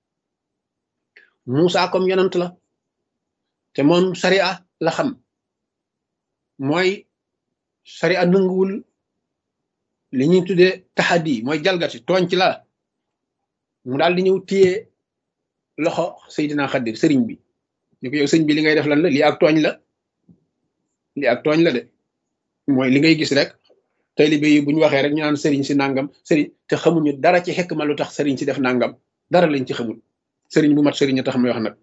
Moussa comme yonant la te moom sariya la xam mooy sariya nanguwul li ñuy tuddee taxadi mooy jalgati tooñ ci la mu daal di ñëw téye loxo Seydina Xadir sëriñ bi ñu ko yow sëñ bi li ngay def lan la lii ak tooñ la de mooy li ngay gis rek taalibe yi bu ñu waxee rek ñu naan sëriñ si nangam sëriñ te xamuñu dara ci xekk ma lu tax sëriñ si def nangam dara lañ ci xamul sëriñ bu mat sëriñ a tax muy wax nag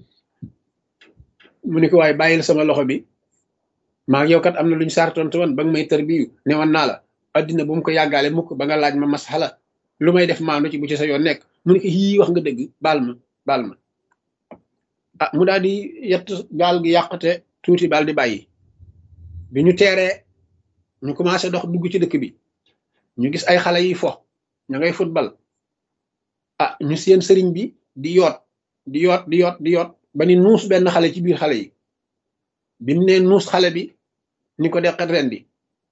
mu ni ko waaye bàyyil sama loxo bi maa ngi yow kat am na luñ sartonte woon ba nga may tarbiyu ne woon naa la addina bu mu ko yàggaale mukk ba nga laaj ma masala lu may def maandu ci bu ci sa yoon nekk mu ni ko yii wax nga dëgg baal ma ah mu daal di yett gaal gi yàqate tuuti baal di bàyyi bi ñu teeree ñu commencé dox dugg ci dëkk bi ñu gis ay xale yi fo ña ngay football ah ñu seen sëriñ bi di yoot ba ni nuus benn xale ci biir xale yi bi mu ne nuus xale bi ni ko deqet ren di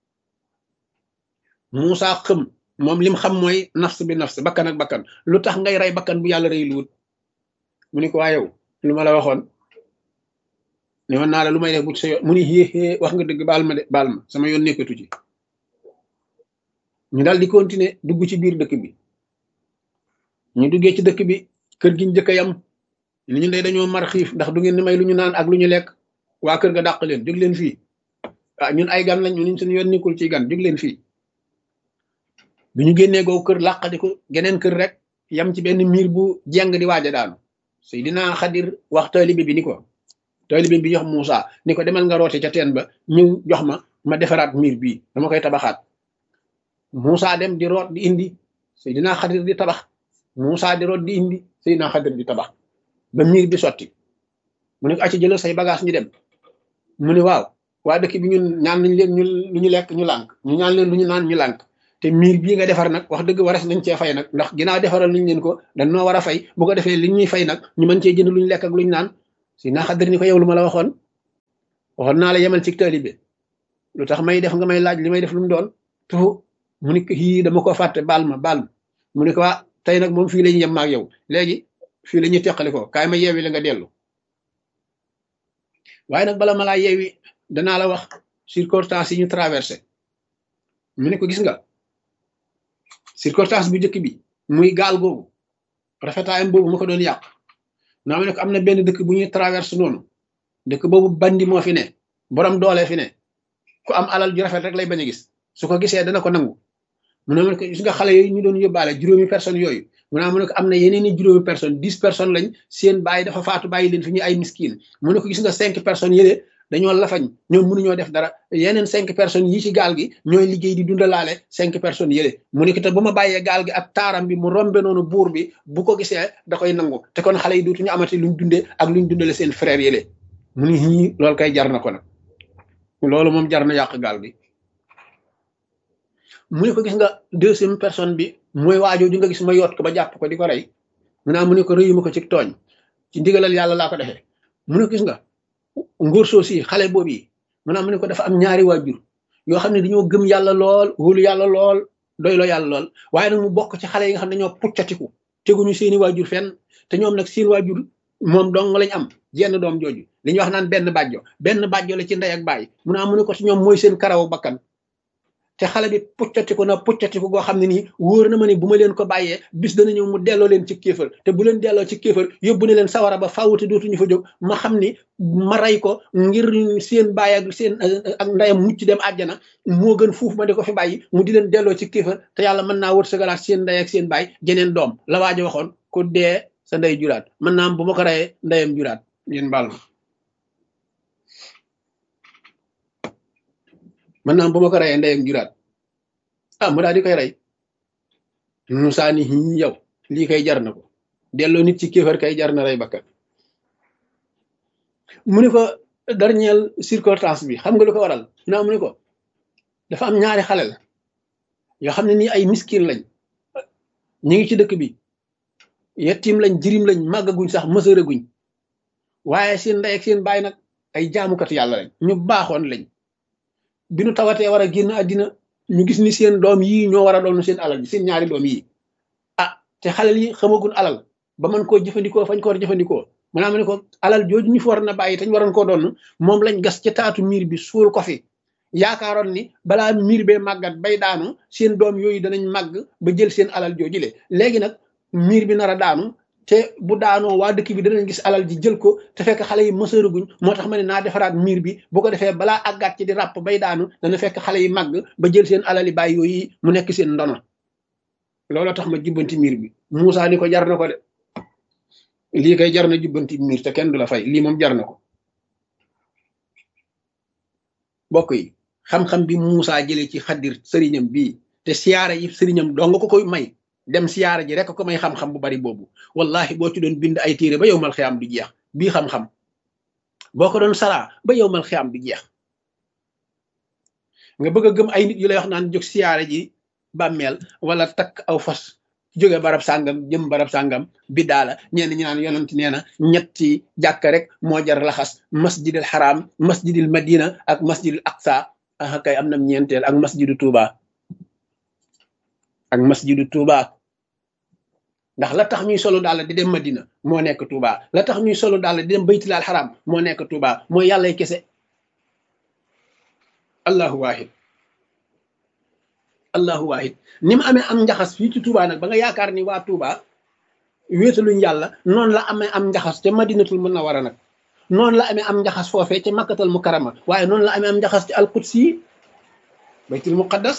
Moussa xëm moom lim xam mooy nafs bi nafs bakkan ak bakkan lu tax ngay rey bakkan bu yàlla rey luwut mu ni ko waa yow lu ma la waxoon ne woon naa la lu may def bu sa yoon mu ni xéexée wax nga dëgg baal ma sama yoon nekkatu ci ñu daal di continuer dugg ci biir dëkk bi ñu duggee ci dëkk bi kër gi ñu jëkk a yam li ñu ndey dañoo mar xiif ndax du ngeen ni may lu ñu naan ak lu ñu lekk waa kër ga dàq leen jóg leen fii ah ñun ay gan lañ ñun suñu yoon nekkul ci gan jóg leen fii bi ñu génnee googu kër làqadi ko geneen kër rek yam ci benn miir bu jeng di waaja daanu Seydina Xadir wax taalibe bi ni ko taalibe bi jox Moussa ni ko demal nga roote ca teen ba ñëw jox ma defaraat miir bii dama koy tabaxaat Moussa dem di root di indi Seydina Xadir di tabax Moussa di root di indi Seydina Xadir di tabax ba miir bi sotti mu ne ko acca jëlal say bagage ñu dem mu ne waaw waa dëkk bi ñun ñaan nañ leen lu ñu lekk ñu lànk ñu ñaan leen lu ñu naan ñu lànk te miir bii nga defar nag wax dëgg waras nañ cee fay nag ndax ginnaaw defaral luñ leen ko dañ noo war a fay bu ko defee li ñuy fay nag ñu mën cee jënd luñ lekk ak luñ naan Seydina Xadir ni ko yow lu ma la waxoon naa la yemal ci taalibe lu tax may def nga may laaj li may def lu mu doon tufu mu ni ko yii dama ko fàtte baal ma mu ne ko waa tey nag moom fii la ñu yem maag yow léegi fii la ñuy teqali ko kaay ma yeewi la nga dellu waaye nag bala ma laa yeewi danaa la wax circonstance yi ñu traversé mu ne ko gis nga circonstance bu njëkk bi muy gaal googu rafetaayam boobu ma ko doon yàq naa ma ne ko am na benn dëkk bu ñuy traversé noonu dëkk boobu bandi moo fi ne borom doole fi ne ku am alal ju rafet rek lay bañ a gis su ko gisee dana ko nangu mu ne ma ne ko gis nga xale yooyu ñu doon yóbbaale juróomi personnes yooyu mu ne ko am na yeneen i juróomi personnes 10 personnes lañ seen bàyyi dafa faatu bàyyi leen fi ñuy ay miskin mu ne ko gis nga 5 personnes yële dañoo lafañ ñoom mënuñoo def dara yeneen 5 personnes yi ci gaal gi ñooy liggéey di dundalaale 5 personnes yële mu ne ko te bu ma bàyyee gaal gi ak taaram bi mu rombe noonu buur bi bu ko gisee da koy nangu te kon xale yi dootuñu amati luñ dundee ak luñ dundale seen frère yële mu ne ñii loolu kay jar na ko nag loolu moom jar na yàq gaal gi mu ne ko gis nga deuxième personne bi mooy waajoo di nga gis ma yoot ko ba jàpp ko di ko rey mu ne ko rëyuma ko ci tooñ ci ndigalal yàlla laa ko defee mu ne ko gis nga ngóor soo si xale boobu yi mu ne ko dafa am ñaari waajur yoo xam ne dañoo gëm yàlla lool wóolu yàlla lool doy loo yàlla lool waaye nag mu bokk ci xale yi nga xam ne dañoo puccatiku teguñu seeni waajur fenn te ñoom nag seen waajur moom dong lañ am jenn doom jooju li ñuy wax naan benn bàjjo la ci ndey ak baay mu ne ko ci ñoom mooy seen karawu bakkan te xale bi puccatiku goo xam ne nii wóor na ma ne bu ma leen ko bàyyee bis dana ñëw mu delloo leen ci kéefër te bu leen delloo ci kéefër yóbbu ne leen sawara ba faaw te dootuñu fa jóg ma xam ni ma rey ko ngir seen baay ak seen ak ndeyam mucc dem àjjana moo gën fuuf ma di ko fi bàyyi mu di leen delloo ci kéefër te yàlla mën naa wërsëgalaat seen ndey ak seen baay jeneen doom la waajo waxoon ku dee sa ndey juraat mën naa am bu ma ko reyee ndeyam juraat ngeen baal ma mën naa am bu ma ko reyee ndeyam juraat mu daal di koy rey Moussa ni yow lii kay jar na ko delloo nit ci kéefar kay jar na rey bakkan mu ne ko dernière circonstance bi xam nga lu ko waral mu ne ko dafa am ñaari xale la yoo xam ne nii ay miskin lañ ñu ngi ci dëkk bi yettim lañ jirim lañ màggaguñ sax mësëraguñ waaye seen ndey ak seen baay nag ay jaamukat yàlla lañ ñu baaxoon lañ bi nu tawatee war a génn àddina ñu gis ni seen doom yii ñoo war a doon seen alal bi seen ñaari doom yii te xale yi xamagun alal ba mën koo jëfandikoo fañ ko war a jëfandikoo maanaam ne ko alal jooju ñu fi war na bàyyi te ñu waroon koo doon moom lañ gas ca taatu miir bi suul ko fi yaakaaroon ni balaa miir bee màggat bay daanu seen doom yooyu danañ màgg ba jël seen alal jooju le léegi nag miir bi nar a daanu te bu daanoo waa dëkk bi danañ gis alal ji jël ko te fekk xale yi mësëraguñ moo tax ma ne naa defaraat miir bi bu ko defee balaa àggaat ci di ràpp bay daanu dana fekk xale yi màgg ba jël seen alali baay yooyu mu nekk seen ndono looloo tax ma jubbanti miir bi Moussa ni ko jar na ko de lii kay jar na jubbanti miir te kenn du la fay lii moom jar na ko mbokk yi xam-xam bi Moussa jëlee ci Xadir sëriñam bii te siyaara yi sëriñam doo nga ko koy may dem siyaara ji rek ko may xam-xam bu bari boobu wallahi boo ci doon bind ay téere ba yow mal xiyaam du jeex bii xam-xam boo ko doon saraa ba yow mal xiyaam du jeex nga bëgg a gëm ay nit yu lay wax naan jóg siyaara ji bàmmeel wala takk aw fas jóge barab sàngam jëm barab sàngam biddaa la ñenn ñi naan yonent nee na ñetti jàkk rek moo jar laxas masjidil haram masjidil madina ak masjidil aqsa kay am na ñeenteel ak masjidu Touba ak masjidu Touba ndax la tax ñuy solo daal di dem Madina moo nekk Touba la tax ñuy solo daal di dem baytilal haram moo nekk Touba mooy yàllay kese allahu wahid ni mu amee am njaxas fii ci Touba nag ba nga yaakaar ni waa Touba wéetaluñ yàlla noonu la amee am njaxas te madinatul munawwara nag noonu la amee am njaxas foofee ca makkatal mukarrama waaye noonu la amee am njaxas ci alqudsi baytul muqaddas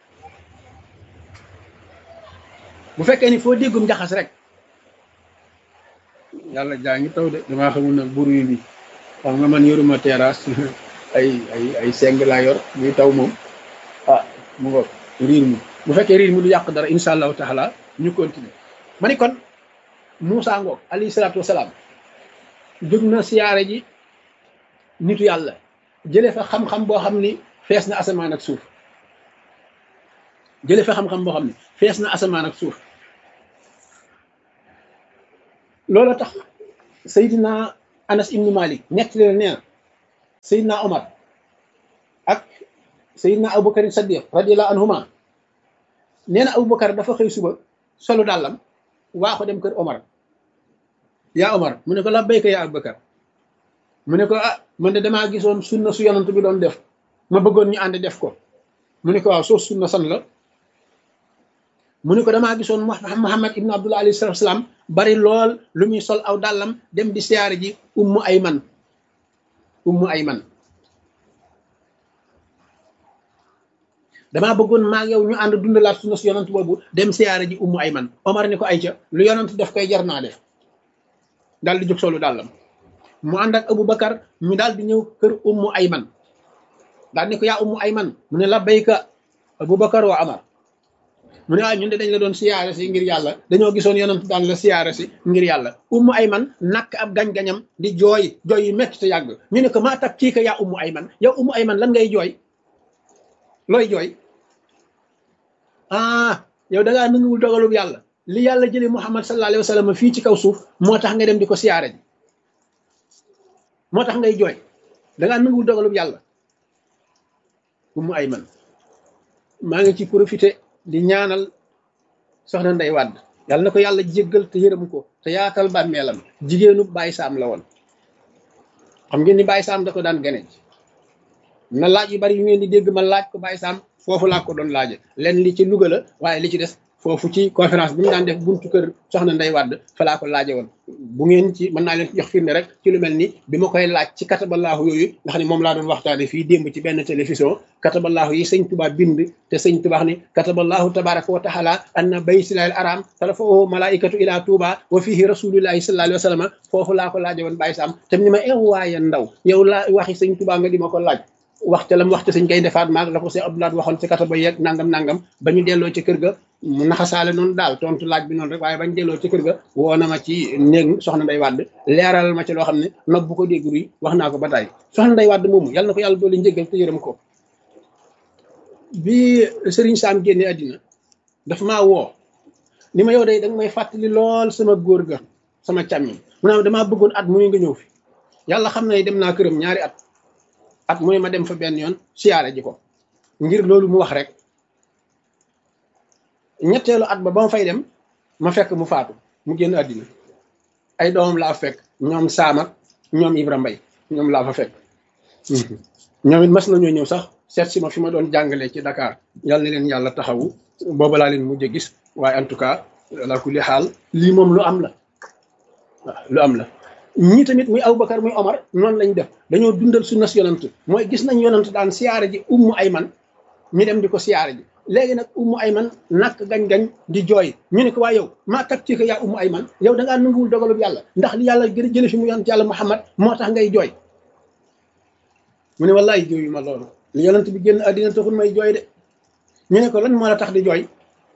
bu fekkee ni foo déggum njaxas rek yàlla jaa ngi taw de damaa xamul nag buru bi xam nga man yoruma terrasse ay seng laa yor ñuy taw moom mu ngo riir mi bu fekkee riir mi du yàq dara insha allahu taala ñu continuer ma ni kon Moussa ngoog alayhi salaatu wasalaam jóg na siyaare ji nitu yàlla jëlee fa xam-xam boo xam ni fees na asamaan ak suuf jëlee fa xam-xam boo xam ni fees na asamaan ak suuf loolu tax Seydina Anas ibnu Malik nekk leen nee na Seydina Omar ak Seydina Aboubacar Saddiq radiyallahu anhuma nee na Aboubacar dafa xëy suba solu dàllam waa ko dem kër Omar yaa Omar mu ne ko la béyka yaa Aboubacar mu ne ko man de damaa gisoon sunna su yonant bi doon def ma bëggoon ñu ànd def ko mu ne ko waaw soo sunna san la mu ne ko damaa gisoon Muhammad ibn Abdullah alayhi salatu wasalaam bari lool lu muy sol aw dàllam dem di siyaare ji ummu ayman damaa bëggoon maag yow ñu ànd dundalaat sunna su yonant boobu dem siyaare ji ummu ayman Omar ni ko ayca lu yonant def koy jar naa def daal di jóg solu dàllam mu ànd ak Aboubacar ñu daal di ñëw kër ummu ayman daal ni ko yaa ummu ayman mu ne labbayka Aboubacar wa Omar mu ne ñun de dañ la doon siyaare si ngir yàlla dañoo gisoon yonent daan la siyaare si ngir yàlla ummu ayman nakk ab gañ-gañam di jooy yu metti te yàgg ñu ne ko maa tab kii ka yaa ummu ayman yow ummu ayman lan ngay jooy looy jooy yow da ngaa nanguwul dogalub yàlla li yàlla jëlee Muhammad sallallahu alayhi wa sallam fii ci kaw suuf moo tax nga dem di ko siyaare ji moo tax ngay jooy da ngaa nanguwul dogalub yàlla. Umu Ayman maa ngi ci profité di ñaanal soxna Ndey Wàdd yàlla na ko yàlla jéggal te yërëm ko te yaatal bàmmeelam. jigéenu Baye Sam la woon, xam ngeen ni Baye Sam da ko daan gane na laaj yu bari yu ngeen di dégg ma laaj ko Baye Sam foofu laa ko doon laaje leen li ci Louga la waaye li ci des foofu ci conférence bi mu daan def buntu kër soxna Ndey Wàdd fa laa ko laaje woon. bu ngeen ci mën naa leen jox firnde rek ci lu mel ni bi ma koy laaj ci kataballaahu yooyu nga xam ne moom laa doon waxtaane fii démb ci benn télévision. kataballaahu yi sëñ Tuubaa bind te sëñ Tuubaa ni kataballaahu tabaraka wa taala anna baytillaahil haram tarfa'uhu malaikatu ila Tuubaa wa fihi rasulillahi sallallahu alayhi wa sallam foofu laa ko laaje woon Baye Sam te ni ma waaye ndaw yow laa waxi sëñ Tuubaa nga di ma ko laaj wax ca lam wax ca sëñ Gaynde Fatma la ko sëñ Abdoulaye waxoon ci kataba yeeg nangam ba ñu delloo ci kër ga mu naxasaale noonu daal tontu laaj bi noonu rek waaye bañ delloo ci kër ga woo na ma ci néeg soxna Ndey Wàdd leeral ma ci loo xam ne nopp bu ko dégg ruy wax naa ko ba tey soxna Ndey Wàdd moomu yàlla na ko yàlla doole njëggal te yërëm ko. bi Serigne Sam génne àddina dafa maa woo ni ma yow day danga may fàttali lool sama góor ga sama càmmiñ mu ne damaa bëggoon at muy nga ñëw fi yàlla xam na dem naa këram ñaari at mooy ma dem fa benn yoon siyaare ji ko ngir loolu mu wax rek. ñetteelu at ba ma fay dem ma fekk mu faatu mu génn àddina ay doomam laa fekk ñoom Saam ak ñoom Ibra Mbay ñoom laa fa fekk. ñoom it mas nañoo ñëw sax seet si ma fi ma doon jàngalee ci Dakar yàlla na leen yàlla taxawu booba laa leen mujj a gis waaye en tout cas la kulli xaal lii moom lu am la waaw lu am la. ñii tamit muy Aboubacar muy Omar noonu lañ def dañoo dundal sunnas yonant mooy gis nañ yonant daan siyaare ji Ummu Ayman ñu dem di ko siyaare ji léegi nag Ummu Ayman nakk gañ-gañ di jooy ñu ne ko waa yow maa kat ci ko yaa Ummu Ayman yow da ngaa nanguwul dogalub yàlla ndax li yàlla gën a jële fi mu yonant yàlla Muhammad moo tax ngay jooy. mu ne wallaay jooyu ma loolu li yonant bi génn àddina taxul may jooy de. ñu ne ko lan moo la tax di jooy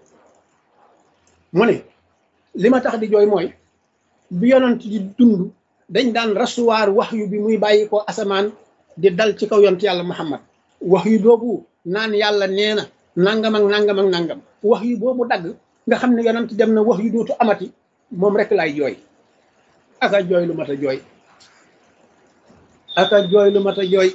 mu ne li ma tax di jooy mooy bi yonant di dund dañ daan rasuwaar waxyu bi muy bàyyi ko asamaan di dal ci kaw yonent yàlla Muhammad waxyu boobu naan yàlla nee na nangam ak nangam ak nangam waxyu boobu dagg nga xam ne yonent dem na waxyu dootu amati moom rek laay jooy. aka jooy lu mat a jooy aka jooy lu mat a jooy.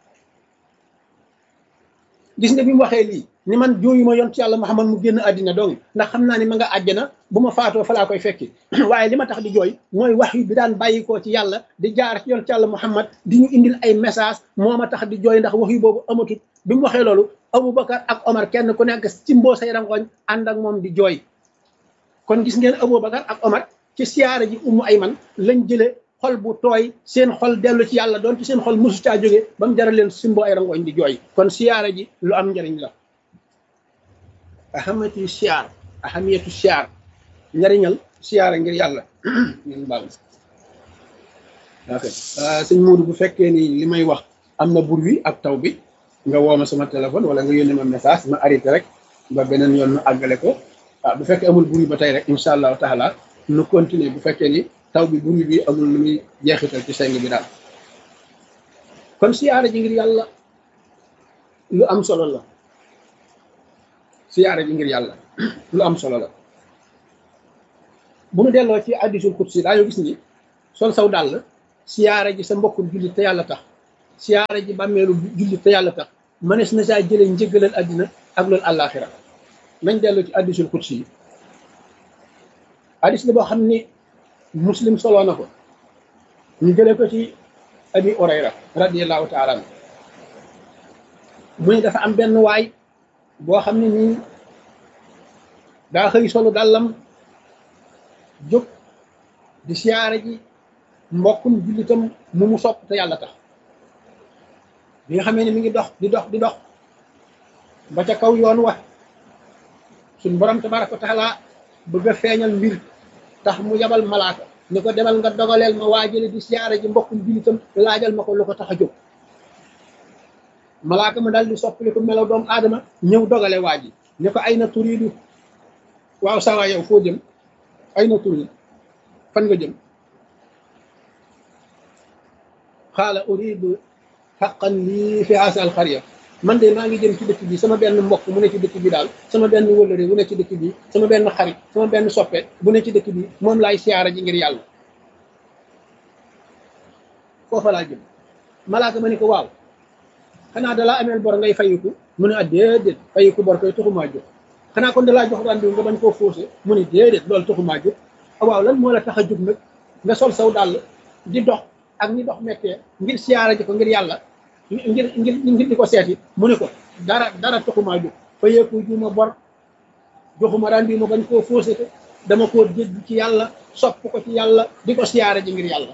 gis nga bi mu waxee lii ni man jooyu ma yonent yàlla Muhammad mu génn àddina dong ndax xam naa ni ma nga àjjana bu ma faatoo fa laa koy fekki waaye li ma tax di jooy mooy wax yu bi daan bàyyikoo ci yàlla di jaar ci yonent yàlla Muhammad di ñu indil ay message moo ma tax di jooy ndax wax yu boobu amatut. bi mu waxee loolu Aboubacar ak Omar kenn ku nekk ci mboo say rangoñ ànd ak moom di jooy. kon gis ngeen Aboubacar ak Omar ci siyaara ji Ummu Ayman lañ jële xol bu tooy seen xol dellu ci yàlla doon ci seen xol mosu caa jóge ba mu jaral leen simboo ay rangoñ di jooy. kon siyaara ji lu am njëriñ la. ahamatu siyaar ahamiyatu siyaar njëriñal siyaara ngir yàlla ngeen baal ok sëñ Modou bu fekkee ni li may wax am na bur wi ak taw bi nga woo ma sama téléphone wala nga yónnee ma message ma arrêté rek ba beneen yoon ma àggale ko bu fekkee amul bur wi ba tey rek incha allahu taala nu continuer bu fekkee ni taw bi bur wi bi amul lu muy jeexital ci seng bi daal. kon siyaara ji ngir yàlla lu am solo la. siyaare ji ngir yàlla lu am solo la. bu ñu delloo ci hadiisul qudsi daa yoo gis ni sol saw dàll siyaare ji sa mbokkum jullit te yàlla tax siyaare ji bàmmeelu jullit te yàlla tax mënees na saa jëlee njëggalal àddina ak loolu àllaaxira. nañ delloo ci hadiisul qudsi yi hadiis la boo xam ni Muslim soloo na ko ñu jëlee ko ci Abi Hurayra radiyallahu taala anhu mu ne dafa am benn waay boo xam ne nii daa xëy solu dàllam jóg di siyaare ji mbokkum jullitam mu sopp te yàlla tax bi nga xamee ne mi ngi dox di dox ba ca kaw yoon wa suñ borom tabaraka wa taala bëgg a feeñal mbir tax mu yabal malaaka ni ko demal nga dogaleel ma waajale di siyaare ji mbokkum jullitam laajal ma ko lu ko tax a jóg. malaaka ma daal di soppali ko melaw doomu aadama ñëw dogale waa ji ne ko ay na turiidu waaw sawa yow foo jëm ay na turiid fan nga jëm xaala uriidu xaqan lii fi haasa al xarya man de maa ngi jëm ci dëkk bi sama benn mbokk mu ne ci dëkk bi daal sama benn wëllëre bu ne ci dëkk bi sama benn xarit sama benn soppe bu ne ci dëkk bi moom laay siyaara ji ngir yàlla foofa laa jëm malaaka ma ni ko waaw xanaa dalaa ameel bor ngay fayiku mu ne déedéet fayiku bor koy taxumaa jóg xanaa kon dalaa jox rendez-vous nga bañ koo faussé mu ne déedéet loolu taxumaa jóg waaw lan moo la tax a jóg nag nga sol saw dàll di dox ak ni dox mettee ngir siyaara ji ko ngir yàlla ngir di ko seeti mu ne ko dara taxumaa jóg fayeeku ju ma bor joxuma rendez-vous ma bañ koo faussé te dama koo dégg ci yàlla sopp ko ci yàlla di ko siyaara ji ngir yàlla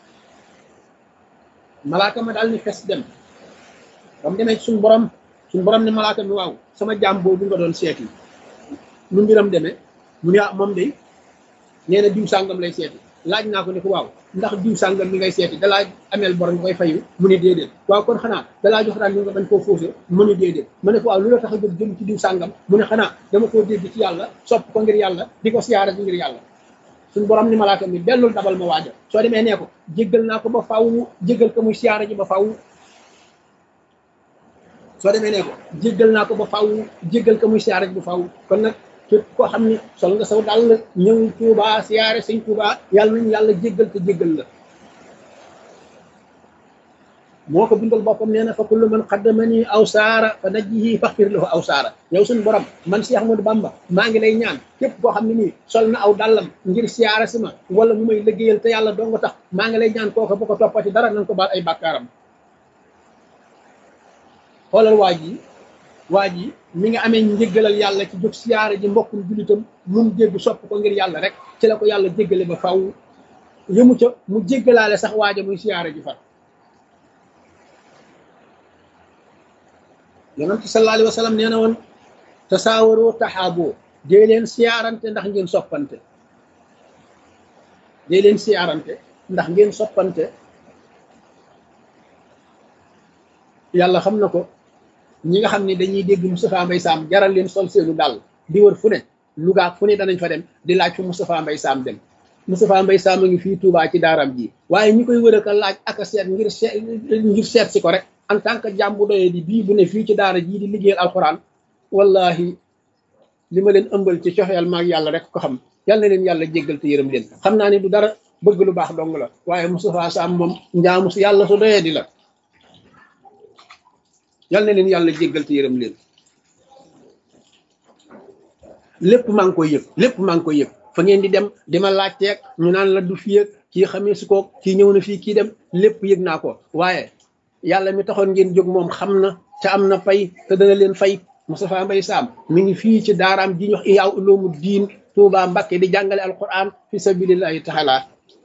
malaaka ma daal ni fes dem ba mu demee suñ borom ne malaaka mi waaw sama jaam boobu nga doon seeti nu mbiram demee mu ne moom day nee na diw sàngam lay seeti laaj naa ko ne ko waaw ndax diw sàngam mi ngay seeti dalaa ameel bor nga koy fayu mu ne déedéet waaw kon xanaa dalaa jox daan nga bañ koo faussé mu ne déedéet ma ne ko waaw lu la tax a jóg jëm ci diw sàngam mu ne xanaa dama koo dégg ci yàlla sopp ko ngir yàlla di ko siyaara ji ngir yàlla suñ borom ni malaaka mi dellul dabal ma waaja soo demee nee ko jéggal naa ko ba faw jéggal ko muy siyaara ji ba faw soo demee nee ko jéggal naa ko ba faw jéggal ko muy siyaara ji ba faw kon nag képp koo xam ne sol nga saw daal ñëw Tuubaa siyaare sëñ Tuubaa yàlla nañu yàlla jéggal te jéggal la moo ko bindal boppam nee na fa kullu man qaddamani aw saara fa najjihi faxfir lahu aw saara yow suñu borom man Cheikh Ahmadou Bamba maa ngi lay ñaan képp koo xam ne nii sol na aw dàllam ngir siyaare si ma wala mu may liggéeyal te yàlla doo nga tax maa ngi lay ñaan kooka bu ko toppati dara nañ ko baal ay bàkkaaram xoolal waa ji mi nga amee njéggalal yàlla ci jóg siyaare ji mbokkum jullitam mun dégg sopp ko ngir yàlla rek ci la ko yàlla jéggale ba faw yëmu ca mu jéggalaale sax waaja muy siyaare ji far yonent sallallahu alayhi wa sallam nee na woon tasaawaroo taxaaboo dee leen siyaarante ndax ngeen soppante dee leen siyaarante ndax ngeen soppante yàlla xam na ko ñi nga xam ne dañuy dégg Moustapha Mbaye Sam jaral leen sol seenu dàll di wër fu ne Louga fu ne danañ fa dem di laaj fu Moustapha Mbaye Sam dem Moustapha Mbaye Sam a ngi fii Touba ci daaram ji waaye ñi koy wër ak a laaj ak a seet ngir seet si ko rek en tant que jàmm bu doyee di bii bu ne fii ci daara jii di liggéeyal alxuraan wallahi li ma leen ëmbal ci coxeel maag yàlla rek ko xam yal na leen yàlla jéggal te yërëm leen xam naa ne du dara bëgg lu baax dong la waaye Moustapha Sam moom njaamu si yàlla su doyee di la yal na leen yàlla jéggal te yërëm leen lépp maa ngi koy yëg fa ngeen di dem di ma laajteeg ñu naan la du fii ak kii xamee su ko kii ñëw na fii kii dem lépp yëg naa ko waaye yàlla mi taxoon ngeen jóg moom xam na te am na fay te dana leen fay Moustapha Mbaye Sam mi ngi fii ci daaraam ji ñox Ihya Ulumuddin Touba Mbacké di jàngale alquran fi sabilillahi taala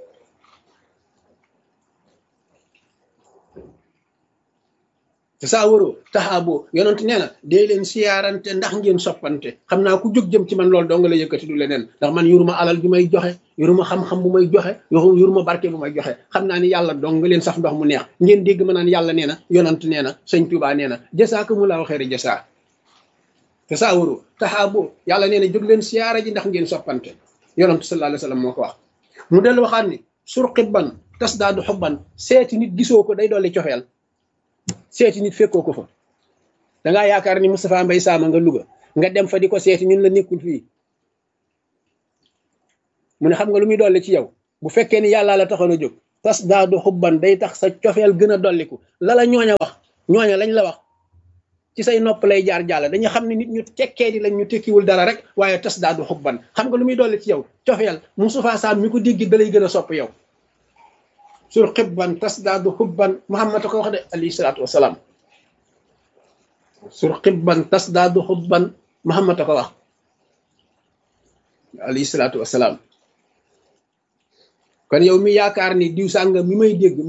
te saa waroo taxaaboo yonent nee na dee leen siyaarante ndax ngeen soppante xam naa ku jóg jëm ci man loolu dong la yëkkati du leneen ndax man yoruma alal ju may joxe yoruma xam-xam bu may joxe yoruma barke bu may joxe xam naa ni yàlla dong nga leen sax ndox mu neex ngeen dégg ma naan yàlla nee na yonent nee na sëñ Tuubaa nee na jasaakumullahu xayra jasaa te saa waroo taxaaboo yàlla nee na jóg leen siyaara ji ndax ngeen soppante yonent sallallahu alayhi wa sallam moo ko wax mu dellu waxaat ni surqibban tasdaadu xubban seeti nit gisoo ko day dolli cofeel seeti nit fekkoo ko fa dangaa yaakaar ni Moustapha Mbaye Sam nga Louga nga dem fa di ko seeti ñun la nekkul fii mu ne xam nga lu muy dolli ci yow bu fekkee ni yàlla la taxoon a jóg tas daadu xubban day tax sa cofeel gën a dolliku la ñooña wax ñooña lañ la wax ci say nopp lay jaar jàll dañu xam ne nit ñu tekkee di lañ ñu tekkiwul dara rek waaye tas daadu xubban xam nga lu muy dolli ci yow cofeel Moustapha Sam mi ko dégg da lay gën a sopp yow sur xibban tasdaadu xubban Muhammad ko wax de alayhi salaatu wasalaam sur xibban tasdaadu xubban Muhammad ko wax alayhi salaatu wasalaam kon yow mi yaakaar ni diw sàngam mi may dégg